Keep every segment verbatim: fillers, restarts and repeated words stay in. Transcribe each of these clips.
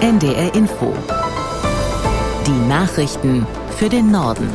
N D R Info. Die Nachrichten für den Norden.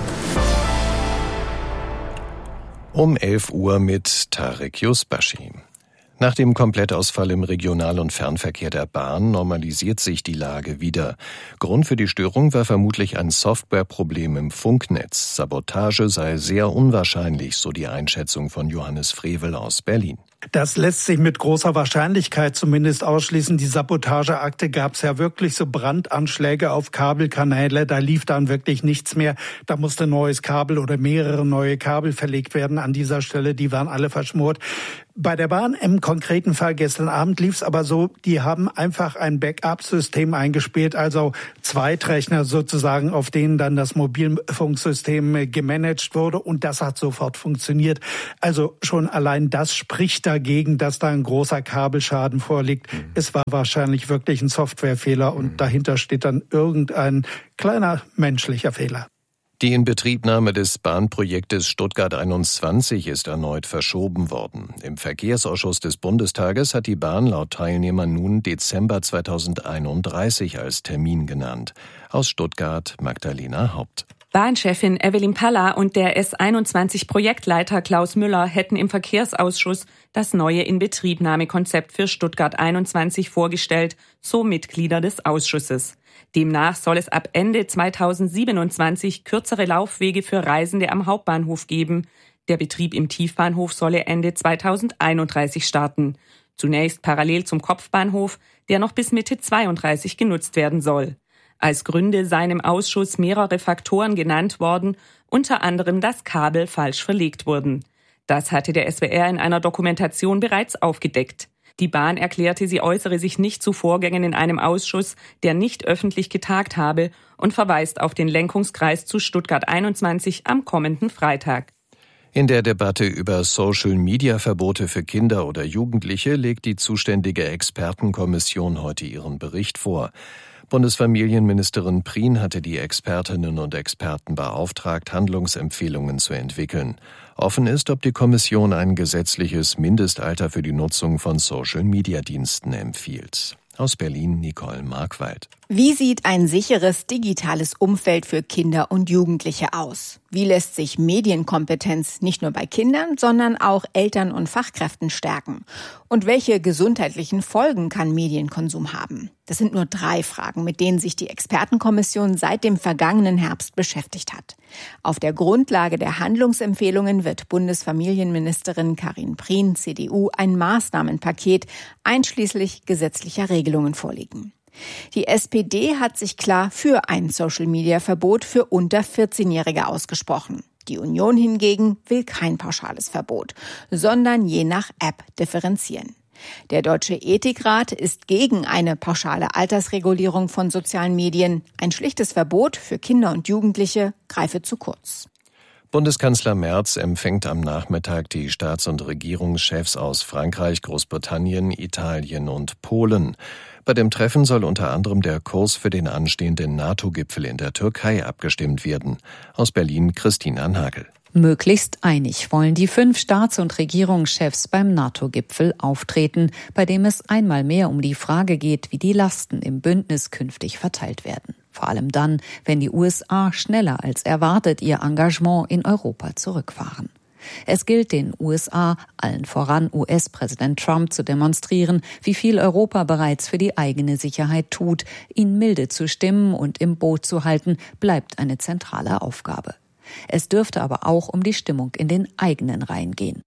Um elf Uhr mit Tarek Yusbashi. Nach dem Komplettausfall im Regional- und Fernverkehr der Bahn normalisiert sich die Lage wieder. Grund für die Störung war vermutlich ein Softwareproblem im Funknetz. Sabotage sei sehr unwahrscheinlich, so die Einschätzung von Johannes Frevel aus Berlin. Das lässt sich mit großer Wahrscheinlichkeit zumindest ausschließen. Die Sabotageakte gab es ja wirklich, so Brandanschläge auf Kabelkanäle. Da lief dann wirklich nichts mehr. Da musste neues Kabel oder mehrere neue Kabel verlegt werden an dieser Stelle. Die waren alle verschmort. Bei der Bahn im konkreten Fall gestern Abend lief es aber so, die haben einfach ein Backup-System eingespielt, also Zweitrechner sozusagen, auf denen dann das Mobilfunksystem gemanagt wurde, und das hat sofort funktioniert. Also schon allein das spricht dagegen, dass da ein großer Kabelschaden vorliegt. Mhm. Es war wahrscheinlich wirklich ein Softwarefehler und mhm. dahinter steht dann irgendein kleiner menschlicher Fehler. Die Inbetriebnahme des Bahnprojektes Stuttgart einundzwanzig ist erneut verschoben worden. Im Verkehrsausschuss des Bundestages hat die Bahn laut Teilnehmern nun Dezember zweitausendeinunddreißig als Termin genannt. Aus Stuttgart Magdalena Haupt. Bahnchefin Evelyn Palla und der S einundzwanzig Projektleiter Klaus Müller hätten im Verkehrsausschuss das neue Inbetriebnahmekonzept für Stuttgart einundzwanzig vorgestellt, so Mitglieder des Ausschusses. Demnach soll es ab Ende zweitausendsiebenundzwanzig kürzere Laufwege für Reisende am Hauptbahnhof geben. Der Betrieb im Tiefbahnhof solle Ende zweitausendeinunddreißig starten. Zunächst parallel zum Kopfbahnhof, der noch bis Mitte zweiunddreißig genutzt werden soll. Als Gründe seien im Ausschuss mehrere Faktoren genannt worden, unter anderem, dass Kabel falsch verlegt wurden. Das hatte der S W R in einer Dokumentation bereits aufgedeckt. Die Bahn erklärte, sie äußere sich nicht zu Vorgängen in einem Ausschuss, der nicht öffentlich getagt habe, und verweist auf den Lenkungskreis zu Stuttgart einundzwanzig am kommenden Freitag. In der Debatte über Social-Media-Verbote für Kinder oder Jugendliche legt die zuständige Expertenkommission heute ihren Bericht vor. Bundesfamilienministerin Prien hatte die Expertinnen und Experten beauftragt, Handlungsempfehlungen zu entwickeln. Offen ist, ob die Kommission ein gesetzliches Mindestalter für die Nutzung von Social-Media-Diensten empfiehlt. Aus Berlin Nicole Markwald. Wie sieht ein sicheres digitales Umfeld für Kinder und Jugendliche aus? Wie lässt sich Medienkompetenz nicht nur bei Kindern, sondern auch Eltern und Fachkräften stärken? Und welche gesundheitlichen Folgen kann Medienkonsum haben? Das sind nur drei Fragen, mit denen sich die Expertenkommission seit dem vergangenen Herbst beschäftigt hat. Auf der Grundlage der Handlungsempfehlungen wird Bundesfamilienministerin Karin Prien, C D U, ein Maßnahmenpaket einschließlich gesetzlicher Regelungen vorlegen. Die S P D hat sich klar für ein Social-Media-Verbot für unter vierzehnjährige ausgesprochen. Die Union hingegen will kein pauschales Verbot, sondern je nach App differenzieren. Der Deutsche Ethikrat ist gegen eine pauschale Altersregulierung von sozialen Medien. Ein schlichtes Verbot für Kinder und Jugendliche greife zu kurz. Bundeskanzler Merz empfängt am Nachmittag die Staats- und Regierungschefs aus Frankreich, Großbritannien, Italien und Polen. Bei dem Treffen soll unter anderem der Kurs für den anstehenden NATO-Gipfel in der Türkei abgestimmt werden. Aus Berlin Christina Nagel. Möglichst einig wollen die fünf Staats- und Regierungschefs beim NATO-Gipfel auftreten, bei dem es einmal mehr um die Frage geht, wie die Lasten im Bündnis künftig verteilt werden. Vor allem dann, wenn die U S A schneller als erwartet ihr Engagement in Europa zurückfahren. Es gilt den U S A, allen voran U S-Präsident Trump, zu demonstrieren, wie viel Europa bereits für die eigene Sicherheit tut. Ihn milde zu stimmen und im Boot zu halten, bleibt eine zentrale Aufgabe. Es dürfte aber auch um die Stimmung in den eigenen Reihen gehen.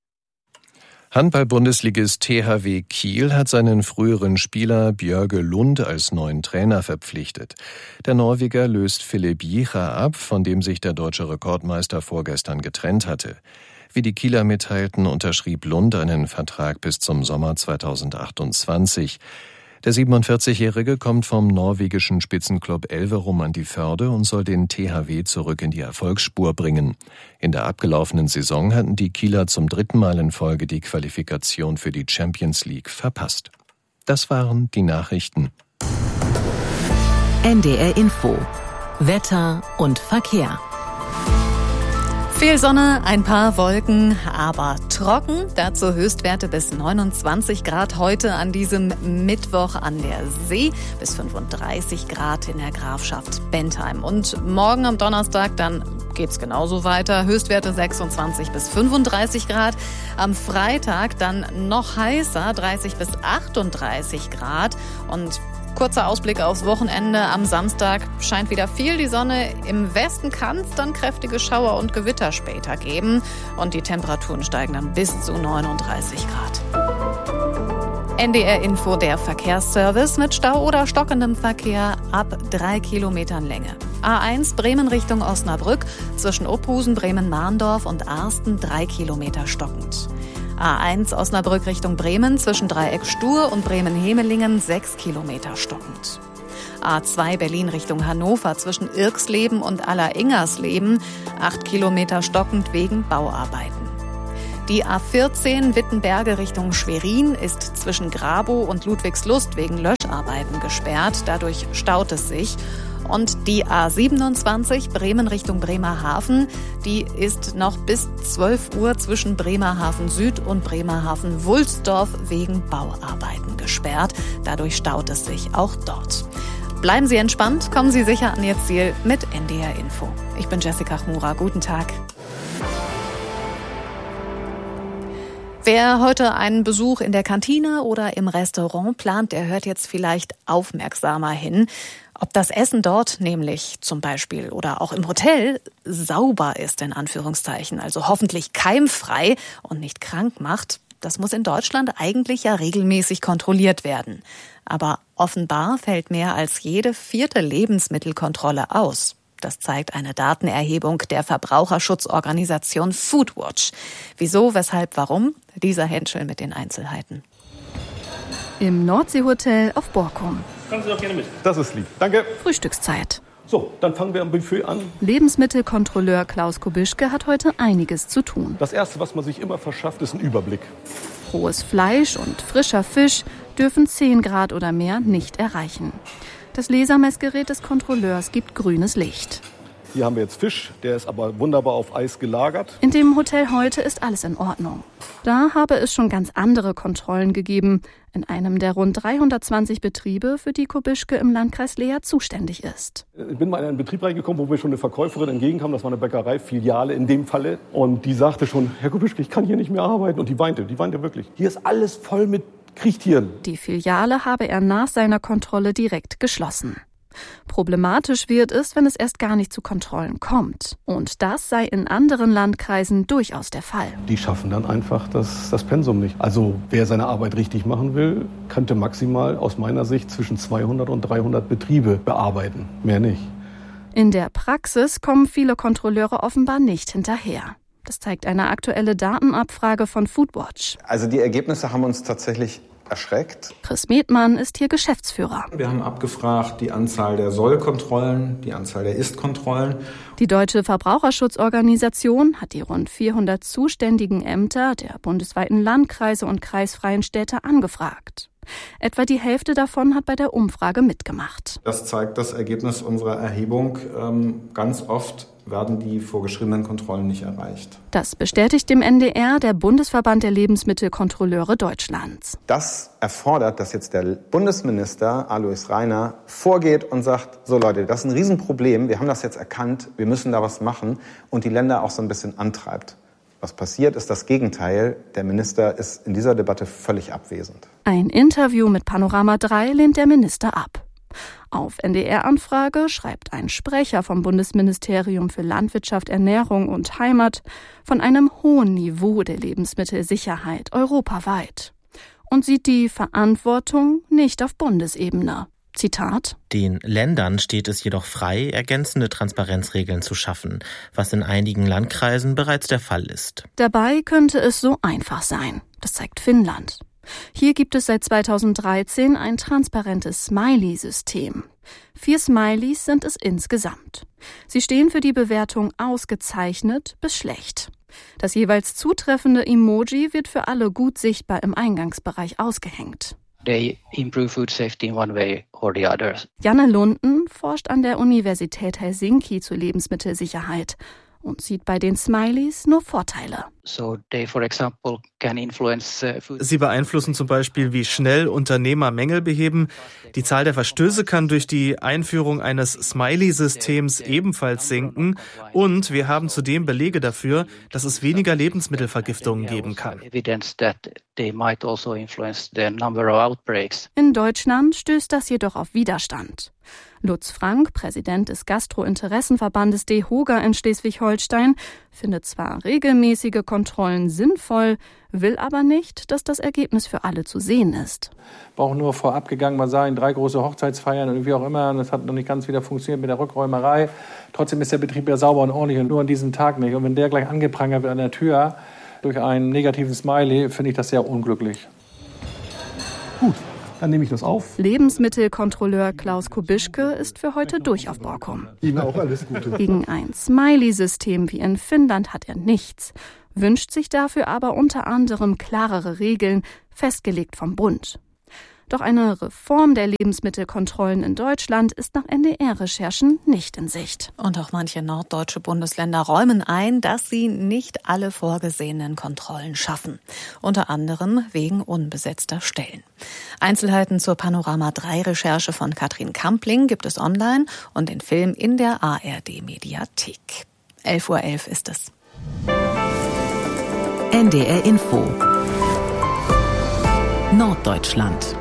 Handball-Bundesligist T H W Kiel hat seinen früheren Spieler Björge Lund als neuen Trainer verpflichtet. Der Norweger löst Philipp Jicha ab, von dem sich der deutsche Rekordmeister vorgestern getrennt hatte. Wie die Kieler mitteilten, unterschrieb Lund einen Vertrag bis zum Sommer zweitausendachtundzwanzig. Der siebenundvierzigjährige kommt vom norwegischen Spitzenklub Elverum an die Förde und soll den T H W zurück in die Erfolgsspur bringen. In der abgelaufenen Saison hatten die Kieler zum dritten Mal in Folge die Qualifikation für die Champions League verpasst. Das waren die Nachrichten. N D R Info. Wetter und Verkehr. Viel Sonne, ein paar Wolken, aber trocken. Dazu Höchstwerte bis neunundzwanzig Grad heute an diesem Mittwoch an der See, bis fünfunddreißig Grad in der Grafschaft Bentheim. Und morgen am Donnerstag, dann geht's genauso weiter. Höchstwerte sechsundzwanzig bis fünfunddreißig Grad. Am Freitag dann noch heißer, dreißig bis achtunddreißig Grad. Und kurzer Ausblick aufs Wochenende. Am Samstag scheint wieder viel die Sonne. Im Westen kann es dann kräftige Schauer und Gewitter später geben. Und die Temperaturen steigen dann bis zu neununddreißig Grad. N D R-Info, der Verkehrsservice mit Stau oder stockendem Verkehr ab drei Kilometern Länge. A eins Bremen Richtung Osnabrück, zwischen Ophusen, Bremen-Mahndorf und Arsten drei Kilometer stockend. A eins Osnabrück Richtung Bremen, zwischen Dreieck Stur und Bremen-Hemelingen sechs Kilometer stockend. A zwei Berlin Richtung Hannover, zwischen Irxleben und Aller-Ingersleben acht Kilometer stockend wegen Bauarbeiten. Die A vierzehn Wittenberge Richtung Schwerin ist zwischen Grabow und Ludwigslust wegen Löscharbeiten gesperrt. Dadurch staut es sich. Und die A siebenundzwanzig Bremen Richtung Bremerhaven, die ist noch bis zwölf Uhr zwischen Bremerhaven Süd und Bremerhaven Wulsdorf wegen Bauarbeiten gesperrt. Dadurch staut es sich auch dort. Bleiben Sie entspannt, kommen Sie sicher an Ihr Ziel mit N D R Info. Ich bin Jessica Chmura. Guten Tag. Wer heute einen Besuch in der Kantine oder im Restaurant plant, der hört jetzt vielleicht aufmerksamer hin. Ob das Essen dort nämlich zum Beispiel oder auch im Hotel sauber ist, in Anführungszeichen, also hoffentlich keimfrei und nicht krank macht, das muss in Deutschland eigentlich ja regelmäßig kontrolliert werden. Aber offenbar fällt mehr als jede vierte Lebensmittelkontrolle aus. Das zeigt eine Datenerhebung der Verbraucherschutzorganisation Foodwatch. Wieso, weshalb, warum? Dieser Henschel mit den Einzelheiten. Im Nordseehotel auf Borkum. Kommen Sie doch gerne mit. Das ist lieb. Danke. Frühstückszeit. So, dann fangen wir am Buffet an. Lebensmittelkontrolleur Klaus Kubischke hat heute einiges zu tun. Das Erste, was man sich immer verschafft, ist ein Überblick. Rohes Fleisch und frischer Fisch dürfen zehn Grad oder mehr nicht erreichen. Das Lasermessgerät des Kontrolleurs gibt grünes Licht. Hier haben wir jetzt Fisch, der ist aber wunderbar auf Eis gelagert. In dem Hotel heute ist alles in Ordnung. Da habe es schon ganz andere Kontrollen gegeben, in einem der rund dreihundertzwanzig Betriebe, für die Kubischke im Landkreis Leer zuständig ist. Ich bin mal in einen Betrieb reingekommen, wo mir schon eine Verkäuferin entgegenkam, das war eine Bäckerei-Filiale in dem Falle. Und die sagte schon, Herr Kubischke, ich kann hier nicht mehr arbeiten. Und die weinte, die weinte wirklich. Hier ist alles voll mit Kriechtieren. Die Filiale habe er nach seiner Kontrolle direkt geschlossen. Problematisch wird es, wenn es erst gar nicht zu Kontrollen kommt. Und das sei in anderen Landkreisen durchaus der Fall. Die schaffen dann einfach das, das Pensum nicht. Also wer seine Arbeit richtig machen will, könnte maximal aus meiner Sicht zwischen zweihundert und dreihundert Betriebe bearbeiten. Mehr nicht. In der Praxis kommen viele Kontrolleure offenbar nicht hinterher. Das zeigt eine aktuelle Datenabfrage von Foodwatch. Also die Ergebnisse haben uns tatsächlich erschreckt. Chris Medmann ist hier Geschäftsführer. Wir haben abgefragt die Anzahl der Soll-Kontrollen, die Anzahl der Ist-Kontrollen. Die Deutsche Verbraucherschutzorganisation hat die rund vierhundert zuständigen Ämter der bundesweiten Landkreise und kreisfreien Städte angefragt. Etwa die Hälfte davon hat bei der Umfrage mitgemacht. Das zeigt das Ergebnis unserer Erhebung. Ähm, ganz oft werden die vorgeschriebenen Kontrollen nicht erreicht. Das bestätigt dem N D R der Bundesverband der Lebensmittelkontrolleure Deutschlands. Das erfordert, dass jetzt der Bundesminister Alois Rainer vorgeht und sagt, so Leute, das ist ein Riesenproblem, wir haben das jetzt erkannt, wir müssen da was machen und die Länder auch so ein bisschen antreibt. Was passiert, ist das Gegenteil. Der Minister ist in dieser Debatte völlig abwesend. Ein Interview mit Panorama drei lehnt der Minister ab. Auf N D R-Anfrage schreibt ein Sprecher vom Bundesministerium für Landwirtschaft, Ernährung und Heimat von einem hohen Niveau der Lebensmittelsicherheit europaweit und sieht die Verantwortung nicht auf Bundesebene. Zitat: Den Ländern steht es jedoch frei, ergänzende Transparenzregeln zu schaffen, was in einigen Landkreisen bereits der Fall ist. Dabei könnte es so einfach sein. Das zeigt Finnland. Hier gibt es seit zweitausenddreizehn ein transparentes Smiley-System. Vier Smileys sind es insgesamt. Sie stehen für die Bewertung ausgezeichnet bis schlecht. Das jeweils zutreffende Emoji wird für alle gut sichtbar im Eingangsbereich ausgehängt. They improve food safety in one way or the other. Janne Lunden forscht an der Universität Helsinki zur Lebensmittelsicherheit und sieht bei den Smileys nur Vorteile. So they, for example, can influence, uh, food. Sie beeinflussen zum Beispiel, wie schnell Unternehmer Mängel beheben. Die Zahl der Verstöße kann durch die Einführung eines Smiley-Systems ebenfalls sinken. Und wir haben zudem Belege dafür, dass es weniger Lebensmittelvergiftungen geben kann. In Deutschland stößt das jedoch auf Widerstand. Lutz Frank, Präsident des Gastrointeressenverbandes DEHOGA in Schleswig-Holstein, findet zwar regelmäßige Kontrollen sinnvoll, will aber nicht, dass das Ergebnis für alle zu sehen ist. Brauchen nur vorab gegangen, mal sagen, drei große Hochzeitsfeiern und wie auch immer, und das hat noch nicht ganz wieder funktioniert mit der Rückräumerei. Trotzdem ist der Betrieb ja sauber und ordentlich und nur an diesem Tag nicht. Und wenn der gleich angeprangert wird an der Tür durch einen negativen Smiley, finde ich das sehr unglücklich. Gut. Dann nehme ich das auf. Lebensmittelkontrolleur Klaus Kubischke ist für heute durch auf Borkum. Ihnen auch alles Gute. Gegen ein Smiley-System wie in Finnland hat er nichts, wünscht sich dafür aber unter anderem klarere Regeln, festgelegt vom Bund. Doch eine Reform der Lebensmittelkontrollen in Deutschland ist nach N D R-Recherchen nicht in Sicht. Und auch manche norddeutsche Bundesländer räumen ein, dass sie nicht alle vorgesehenen Kontrollen schaffen. Unter anderem wegen unbesetzter Stellen. Einzelheiten zur Panorama drei Recherche von Katrin Kampling gibt es online und den Film in der A R D-Mediathek. elf Uhr elf ist es. N D R Info Norddeutschland.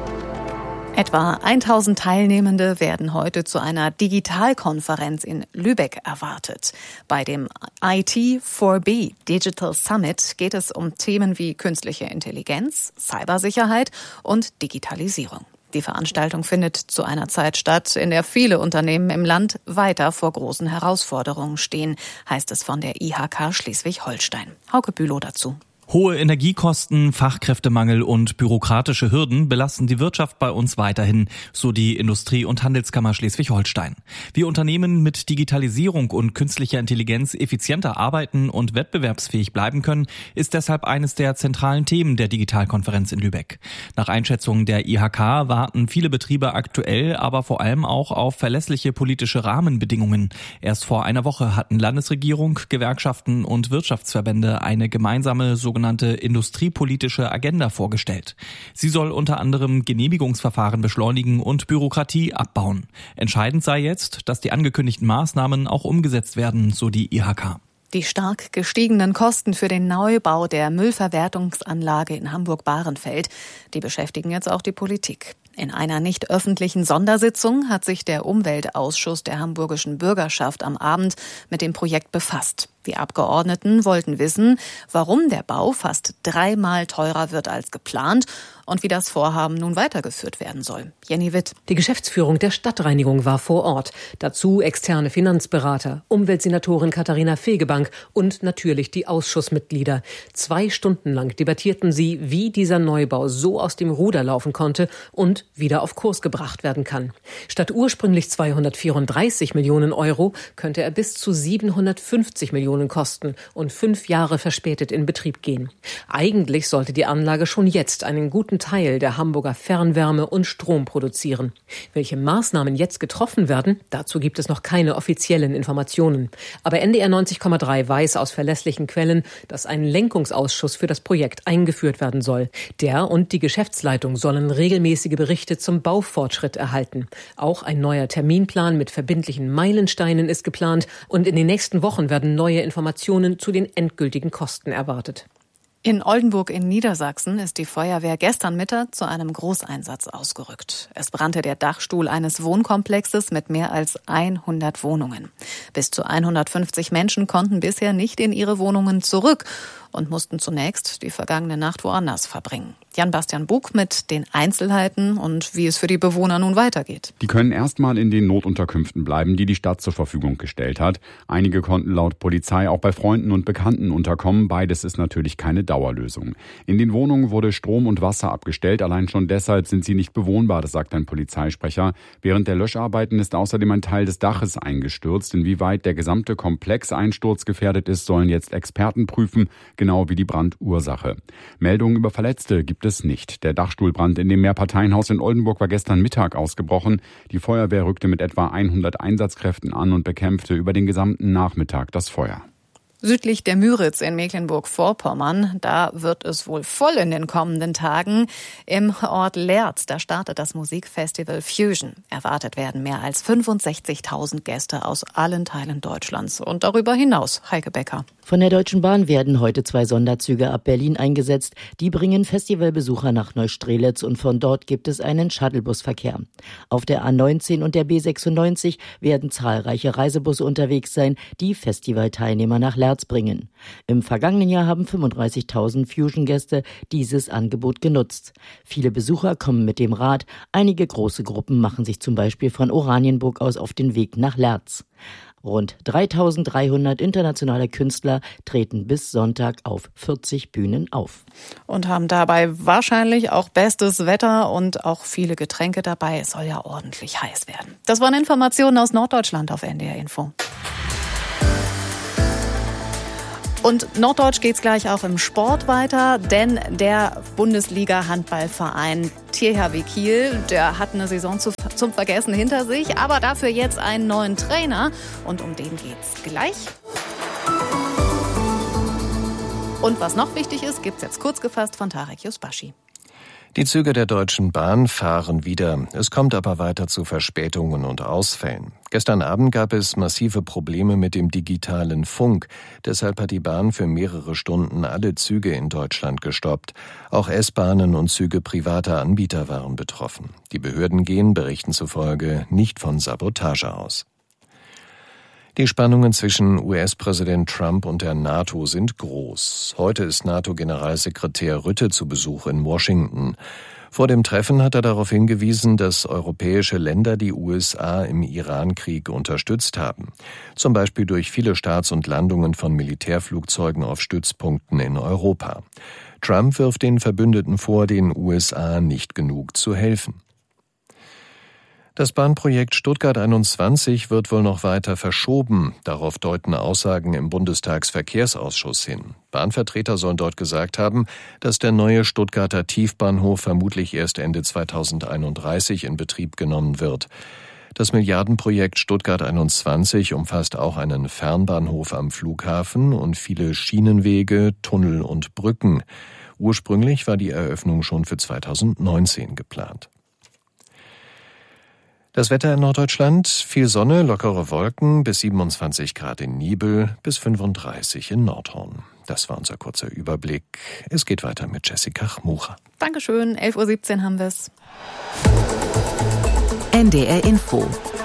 Etwa tausend Teilnehmende werden heute zu einer Digitalkonferenz in Lübeck erwartet. Bei dem I T vier B Digital Summit geht es um Themen wie künstliche Intelligenz, Cybersicherheit und Digitalisierung. Die Veranstaltung findet zu einer Zeit statt, in der viele Unternehmen im Land weiter vor großen Herausforderungen stehen, heißt es von der I H K Schleswig-Holstein. Hauke Bülow dazu. Hohe Energiekosten, Fachkräftemangel und bürokratische Hürden belasten die Wirtschaft bei uns weiterhin, so die Industrie- und Handelskammer Schleswig-Holstein. Wie Unternehmen mit Digitalisierung und künstlicher Intelligenz effizienter arbeiten und wettbewerbsfähig bleiben können, ist deshalb eines der zentralen Themen der Digitalkonferenz in Lübeck. Nach Einschätzung der I H K warten viele Betriebe aktuell, aber vor allem auch auf verlässliche politische Rahmenbedingungen. Erst vor einer Woche hatten Landesregierung, Gewerkschaften und Wirtschaftsverbände eine gemeinsame sogenannte sogenannte industriepolitische Agenda vorgestellt. Sie soll unter anderem Genehmigungsverfahren beschleunigen und Bürokratie abbauen. Entscheidend sei jetzt, dass die angekündigten Maßnahmen auch umgesetzt werden, so die I H K. Die stark gestiegenen Kosten für den Neubau der Müllverwertungsanlage in Hamburg-Bahrenfeld, die beschäftigen jetzt auch die Politik. In einer nicht öffentlichen Sondersitzung hat sich der Umweltausschuss der hamburgischen Bürgerschaft am Abend mit dem Projekt befasst. Die Abgeordneten wollten wissen, warum der Bau fast dreimal teurer wird als geplant und wie das Vorhaben nun weitergeführt werden soll. Jenny Witt. Die Geschäftsführung der Stadtreinigung war vor Ort. Dazu externe Finanzberater, Umweltsenatorin Katharina Fegebank und natürlich die Ausschussmitglieder. Zwei Stunden lang debattierten sie, wie dieser Neubau so aus dem Ruder laufen konnte und wieder auf Kurs gebracht werden kann. Statt ursprünglich zweihundertvierunddreißig Millionen Euro könnte er bis zu siebenhundertfünfzig Millionen kosten und fünf Jahre verspätet in Betrieb gehen. Eigentlich sollte die Anlage schon jetzt einen guten Teil der Hamburger Fernwärme und Strom produzieren. Welche Maßnahmen jetzt getroffen werden, dazu gibt es noch keine offiziellen Informationen. Aber N D R neunzig Komma drei weiß aus verlässlichen Quellen, dass ein Lenkungsausschuss für das Projekt eingeführt werden soll. Der und die Geschäftsleitung sollen regelmäßige Berichte zum Baufortschritt erhalten. Auch ein neuer Terminplan mit verbindlichen Meilensteinen ist geplant und in den nächsten Wochen werden neue Informationen zu den endgültigen Kosten erwartet. In Oldenburg in Niedersachsen ist die Feuerwehr gestern Mittag zu einem Großeinsatz ausgerückt. Es brannte der Dachstuhl eines Wohnkomplexes mit mehr als hundert Wohnungen. Bis zu hundertfünfzig Menschen konnten bisher nicht in ihre Wohnungen zurück und mussten zunächst die vergangene Nacht woanders verbringen. Jan-Bastian Bug mit den Einzelheiten und wie es für die Bewohner nun weitergeht. Die können erstmal in den Notunterkünften bleiben, die die Stadt zur Verfügung gestellt hat. Einige konnten laut Polizei auch bei Freunden und Bekannten unterkommen. Beides ist natürlich keine Dauerlösung. In den Wohnungen wurde Strom und Wasser abgestellt. Allein schon deshalb sind sie nicht bewohnbar, das sagt ein Polizeisprecher. Während der Löscharbeiten ist außerdem ein Teil des Daches eingestürzt. Inwieweit der gesamte Komplex einsturzgefährdet ist, sollen jetzt Experten prüfen, genau wie die Brandursache. Meldungen über Verletzte gibt es nicht. Der Dachstuhlbrand in dem Mehrparteienhaus in Oldenburg war gestern Mittag ausgebrochen. Die Feuerwehr rückte mit etwa hundert Einsatzkräften an und bekämpfte über den gesamten Nachmittag das Feuer. Südlich der Müritz in Mecklenburg-Vorpommern, da wird es wohl voll in den kommenden Tagen. Im Ort Lerz, da startet das Musikfestival Fusion. Erwartet werden mehr als fünfundsechzigtausend Gäste aus allen Teilen Deutschlands und darüber hinaus. Heike Becker. Von der Deutschen Bahn werden heute zwei Sonderzüge ab Berlin eingesetzt. Die bringen Festivalbesucher nach Neustrelitz und von dort gibt es einen Shuttlebusverkehr. Auf der A neunzehn und der B sechsundneunzig werden zahlreiche Reisebusse unterwegs sein, die Festivalteilnehmer nach Lerz bringen. Im vergangenen Jahr haben fünfunddreißigtausend Fusion-Gäste dieses Angebot genutzt. Viele Besucher kommen mit dem Rad, einige große Gruppen machen sich zum Beispiel von Oranienburg aus auf den Weg nach Lerz. Rund dreitausenddreihundert internationale Künstler treten bis Sonntag auf vierzig Bühnen auf. Und haben dabei wahrscheinlich auch bestes Wetter und auch viele Getränke dabei. Es soll ja ordentlich heiß werden. Das waren Informationen aus Norddeutschland auf N D R Info. Und norddeutsch geht's gleich auch im Sport weiter, denn der Bundesliga-Handballverein T H W Kiel, der hat eine Saison zu, zum Vergessen hinter sich, aber dafür jetzt einen neuen Trainer und um den geht's gleich. Und was noch wichtig ist, gibt's jetzt kurz gefasst von Tarek Yusbashi. Die Züge der Deutschen Bahn fahren wieder. Es kommt aber weiter zu Verspätungen und Ausfällen. Gestern Abend gab es massive Probleme mit dem digitalen Funk. Deshalb hat die Bahn für mehrere Stunden alle Züge in Deutschland gestoppt. Auch S-Bahnen und Züge privater Anbieter waren betroffen. Die Behörden gehen Berichten zufolge nicht von Sabotage aus. Die Spannungen zwischen U S-Präsident Trump und der NATO sind groß. Heute ist NATO-Generalsekretär Rutte zu Besuch in Washington. Vor dem Treffen hat er darauf hingewiesen, dass europäische Länder die U S A im Iran-Krieg unterstützt haben. Zum Beispiel durch viele Starts und Landungen von Militärflugzeugen auf Stützpunkten in Europa. Trump wirft den Verbündeten vor, den U S A nicht genug zu helfen. Das Bahnprojekt Stuttgart einundzwanzig wird wohl noch weiter verschoben. Darauf deuten Aussagen im Bundestagsverkehrsausschuss hin. Bahnvertreter sollen dort gesagt haben, dass der neue Stuttgarter Tiefbahnhof vermutlich erst Ende zweitausendeinunddreißig in Betrieb genommen wird. Das Milliardenprojekt Stuttgart einundzwanzig umfasst auch einen Fernbahnhof am Flughafen und viele Schienenwege, Tunnel und Brücken. Ursprünglich war die Eröffnung schon für zweitausendneunzehn geplant. Das Wetter in Norddeutschland, viel Sonne, lockere Wolken, bis siebenundzwanzig Grad in Niebel, bis fünfunddreißig in Nordhorn. Das war unser kurzer Überblick. Es geht weiter mit Jessica Chmucha. Dankeschön, elf Uhr siebzehn haben wir es. N D R Info.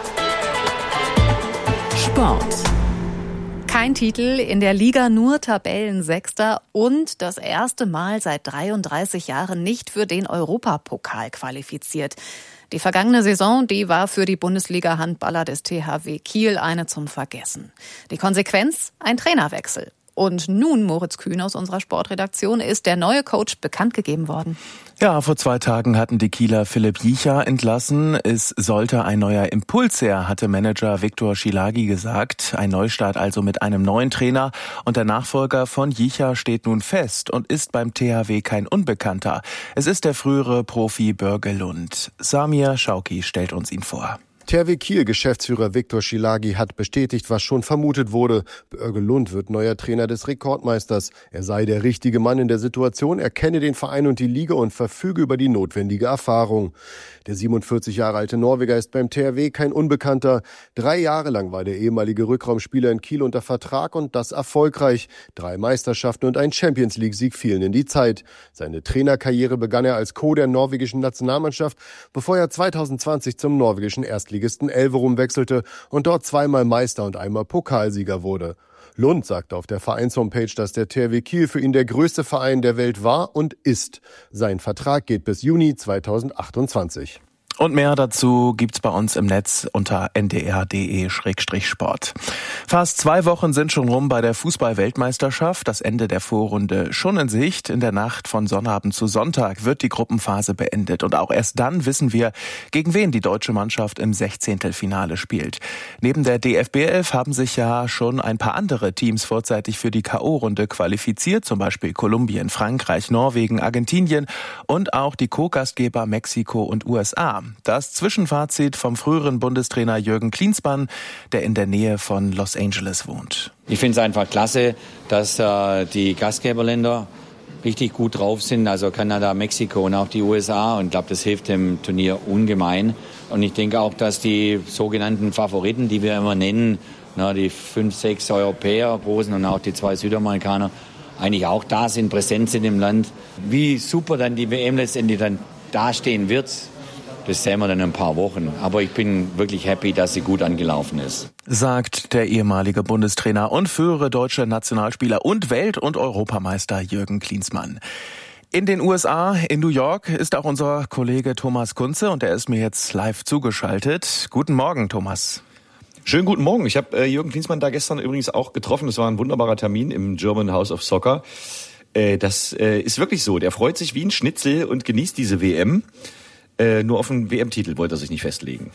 Sport. Kein Titel, in der Liga nur Tabellensechster und das erste Mal seit dreiunddreißig Jahren nicht für den Europapokal qualifiziert. Die vergangene Saison, die war für die Bundesliga-Handballer des T H W Kiel eine zum Vergessen. Die Konsequenz? Ein Trainerwechsel. Und nun, Moritz Kühn aus unserer Sportredaktion, ist der neue Coach bekannt gegeben worden. Ja, vor zwei Tagen hatten die Kieler Philipp Jicha entlassen. Es sollte ein neuer Impuls her, hatte Manager Viktor Szilágy gesagt. Ein Neustart also mit einem neuen Trainer. Und der Nachfolger von Jicha steht nun fest und ist beim T H W kein Unbekannter. Es ist der frühere Profi Börge Lund. Samir Schauki stellt uns ihn vor. T H W Kiel-Geschäftsführer Viktor Szilágy hat bestätigt, was schon vermutet wurde. Börge Lund wird neuer Trainer des Rekordmeisters. Er sei der richtige Mann in der Situation, er kenne den Verein und die Liga und verfüge über die notwendige Erfahrung. Der siebenundvierzig Jahre alte Norweger ist beim T H W kein Unbekannter. Drei Jahre lang war der ehemalige Rückraumspieler in Kiel unter Vertrag und das erfolgreich. Drei Meisterschaften und ein Champions-League-Sieg fielen in die Zeit. Seine Trainerkarriere begann er als Co. der norwegischen Nationalmannschaft, bevor er zweitausendzwanzig zum norwegischen Erstligisten Elverum wechselte und dort zweimal Meister und einmal Pokalsieger wurde. Lund sagte auf der Vereinshomepage, dass der T H W Kiel für ihn der größte Verein der Welt war und ist. Sein Vertrag geht bis Juni zweitausendachtundzwanzig. Und mehr dazu gibt's bei uns im Netz unter n d r punkt d e Schrägstrich Sport. Fast zwei Wochen sind schon rum bei der Fußball-Weltmeisterschaft. Das Ende der Vorrunde schon in Sicht. In der Nacht von Sonnabend zu Sonntag wird die Gruppenphase beendet. Und auch erst dann wissen wir, gegen wen die deutsche Mannschaft im Sechzehntelfinale spielt. Neben der D F B elf haben sich ja schon ein paar andere Teams vorzeitig für die K O-Runde qualifiziert. Zum Beispiel Kolumbien, Frankreich, Norwegen, Argentinien und auch die Co-Gastgeber Mexiko und U S A. Das Zwischenfazit vom früheren Bundestrainer Jürgen Klinsmann, der in der Nähe von Los Angeles wohnt. Ich finde es einfach klasse, dass äh, die Gastgeberländer richtig gut drauf sind, also Kanada, Mexiko und auch die U S A. Und ich glaube, das hilft dem Turnier ungemein. Und ich denke auch, dass die sogenannten Favoriten, die wir immer nennen, na, die fünf, sechs Europäer, Großen und auch die zwei Südamerikaner, eigentlich auch da sind, präsent sind im Land. Wie super dann die W M letztendlich dann dastehen wird, das sehen wir dann in ein paar Wochen. Aber ich bin wirklich happy, dass sie gut angelaufen ist. Sagt der ehemalige Bundestrainer und frühere deutsche Nationalspieler und Welt- und Europameister Jürgen Klinsmann. In den U S A, in New York, ist auch unser Kollege Thomas Kunze und er ist mir jetzt live zugeschaltet. Guten Morgen, Thomas. Schönen guten Morgen. Ich habe äh, Jürgen Klinsmann da gestern übrigens auch getroffen. Das war ein wunderbarer Termin im German House of Soccer. Äh, das äh, ist wirklich so. Der freut sich wie ein Schnitzel und genießt diese W M. Äh, nur auf den W M-Titel wollte er sich nicht festlegen.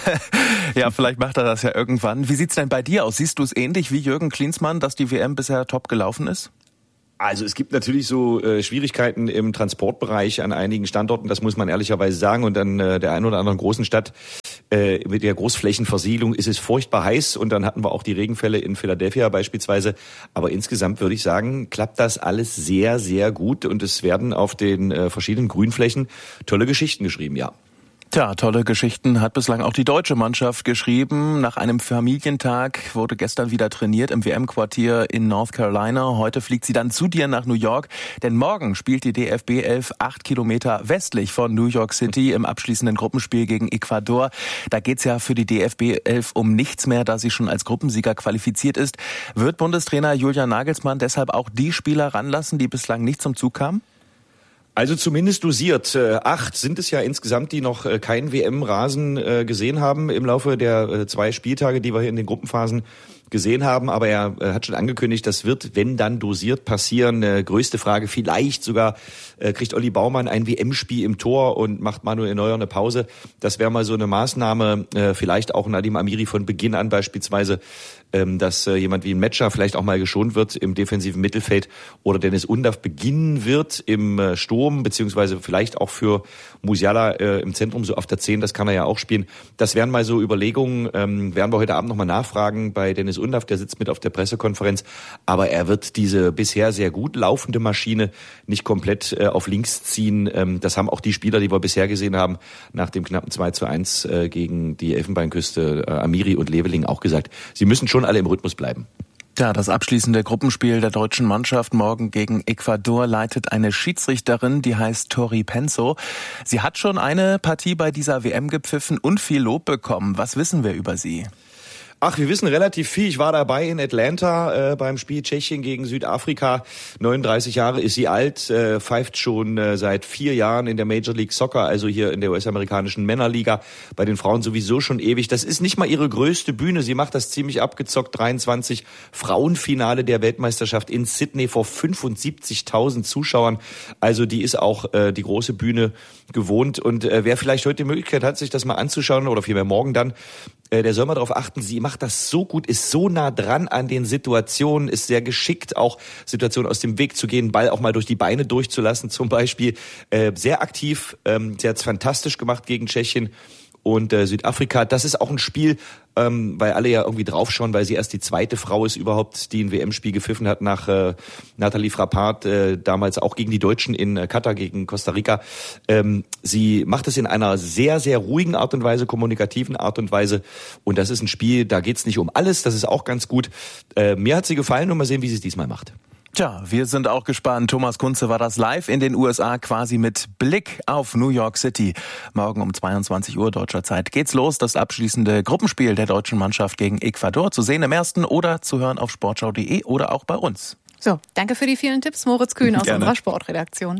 Ja, vielleicht macht er das ja irgendwann. Wie sieht's denn bei dir aus? Siehst du es ähnlich wie Jürgen Klinsmann, dass die W M bisher top gelaufen ist? Also es gibt natürlich so äh, Schwierigkeiten im Transportbereich an einigen Standorten, das muss man ehrlicherweise sagen. Und an äh, der einen oder anderen großen Stadt äh, mit der Großflächenversiegelung ist es furchtbar heiß. Und dann hatten wir auch die Regenfälle in Philadelphia beispielsweise. Aber insgesamt würde ich sagen, klappt das alles sehr, sehr gut. Und es werden auf den äh, verschiedenen Grünflächen tolle Geschichten geschrieben, ja. Tja, tolle Geschichten hat bislang auch die deutsche Mannschaft geschrieben. Nach einem Familientag wurde gestern wieder trainiert im W M-Quartier in North Carolina. Heute fliegt sie dann zu dir nach New York, denn morgen spielt die D F B elf acht Kilometer westlich von New York City im abschließenden Gruppenspiel gegen Ecuador. Da geht's ja für die D F B elf um nichts mehr, da sie schon als Gruppensieger qualifiziert ist. Wird Bundestrainer Julian Nagelsmann deshalb auch die Spieler ranlassen, die bislang nicht zum Zug kamen? Also zumindest dosiert. Äh, acht sind es ja insgesamt, die noch äh, keinen W M-Rasen äh, gesehen haben im Laufe der äh, zwei Spieltage, die wir hier in den Gruppenphasen gesehen haben. Aber er äh, hat schon angekündigt, das wird, wenn dann dosiert, passieren. Äh, größte Frage, vielleicht sogar äh, kriegt Olli Baumann ein W M-Spiel im Tor und macht Manuel Neuer eine Pause. Das wäre mal so eine Maßnahme. Äh, vielleicht auch Nadim Amiri von Beginn an beispielsweise, ähm, dass äh, jemand wie ein Metscher vielleicht auch mal geschont wird im defensiven Mittelfeld oder Dennis Undav beginnen wird im äh, Sturm, beziehungsweise vielleicht auch für Musiala äh, im Zentrum so auf der zehn, das kann er ja auch spielen. Das wären mal so Überlegungen, ähm, werden wir heute Abend nochmal nachfragen bei Dennis Undav, der sitzt mit auf der Pressekonferenz, aber er wird diese bisher sehr gut laufende Maschine nicht komplett äh, auf links ziehen. Ähm, das haben auch die Spieler, die wir bisher gesehen haben, nach dem knappen zwei zu eins äh, gegen die Elfenbeinküste, äh, Amiri und Leveling auch gesagt, sie müssen schon alle im Rhythmus bleiben. Ja, das abschließende Gruppenspiel der deutschen Mannschaft morgen gegen Ecuador leitet eine Schiedsrichterin, die heißt Tori Penso. Sie hat schon eine Partie bei dieser W M gepfiffen und viel Lob bekommen. Was wissen wir über sie? Ach, wir wissen relativ viel. Ich war dabei in Atlanta äh, beim Spiel Tschechien gegen Südafrika. neununddreißig Jahre ist sie alt, äh, pfeift schon äh, seit vier Jahren in der Major League Soccer, also hier in der U S-amerikanischen Männerliga. Bei den Frauen sowieso schon ewig. Das ist nicht mal ihre größte Bühne. Sie macht das ziemlich abgezockt. dreiundzwanzig Frauenfinale der Weltmeisterschaft in Sydney vor fünfundsiebzigtausend Zuschauern. Also die ist auch äh, die große Bühne gewohnt. Und äh, wer vielleicht heute die Möglichkeit hat, sich das mal anzuschauen oder vielmehr morgen dann, der soll mal darauf achten, sie macht das so gut, ist so nah dran an den Situationen, ist sehr geschickt, auch Situationen aus dem Weg zu gehen, Ball auch mal durch die Beine durchzulassen zum Beispiel. Äh, sehr aktiv, ähm, sie hat es fantastisch gemacht gegen Tschechien und äh, Südafrika. Das ist auch ein Spiel, ähm, weil alle ja irgendwie draufschauen, weil sie erst die zweite Frau ist überhaupt, die ein W M-Spiel gepfiffen hat nach äh, Nathalie Frappart, äh, damals auch gegen die Deutschen in äh, Katar, gegen Costa Rica. Ähm, sie macht es in einer sehr, sehr ruhigen Art und Weise, kommunikativen Art und Weise. Und das ist ein Spiel, da geht's nicht um alles, das ist auch ganz gut. Äh, mir hat sie gefallen und mal sehen, wie sie es diesmal macht. Tja, wir sind auch gespannt. Thomas Kunze war das live in den U S A, quasi mit Blick auf New York City. Morgen um zweiundzwanzig Uhr deutscher Zeit geht's los. Das abschließende Gruppenspiel der deutschen Mannschaft gegen Ecuador zu sehen im ersten oder zu hören auf sportschau punkt de oder auch bei uns. So, danke für die vielen Tipps, Moritz Kühn aus Gerne. unserer Sportredaktion.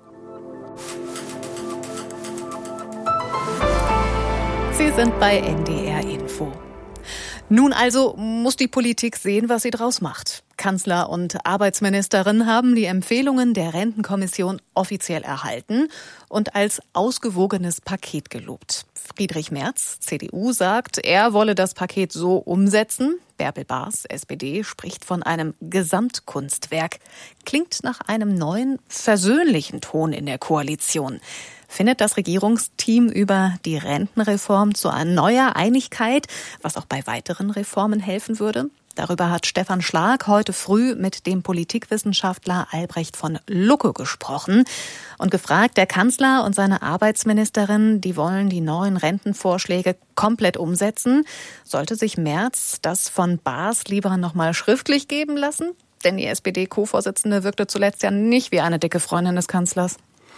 Sie sind bei N D R Info. Nun also muss die Politik sehen, was sie draus macht. Kanzler und Arbeitsministerin haben die Empfehlungen der Rentenkommission offiziell erhalten und als ausgewogenes Paket gelobt. Friedrich Merz, C D U, sagt, er wolle das Paket so umsetzen. Bärbel Baas, S P D, spricht von einem Gesamtkunstwerk. Klingt nach einem neuen, versöhnlichen Ton in der Koalition. Findet das Regierungsteam über die Rentenreform zu einer neuer Einigkeit, was auch bei weiteren Reformen helfen würde? Darüber hat Stefan Schlag heute früh mit dem Politikwissenschaftler Albrecht von Lucke gesprochen und gefragt, der Kanzler und seine Arbeitsministerin, die wollen die neuen Rentenvorschläge komplett umsetzen. Sollte sich Merz das von Baas lieber noch mal schriftlich geben lassen? Denn die S P D-Co-Vorsitzende wirkte zuletzt ja nicht wie eine dicke Freundin des Kanzlers.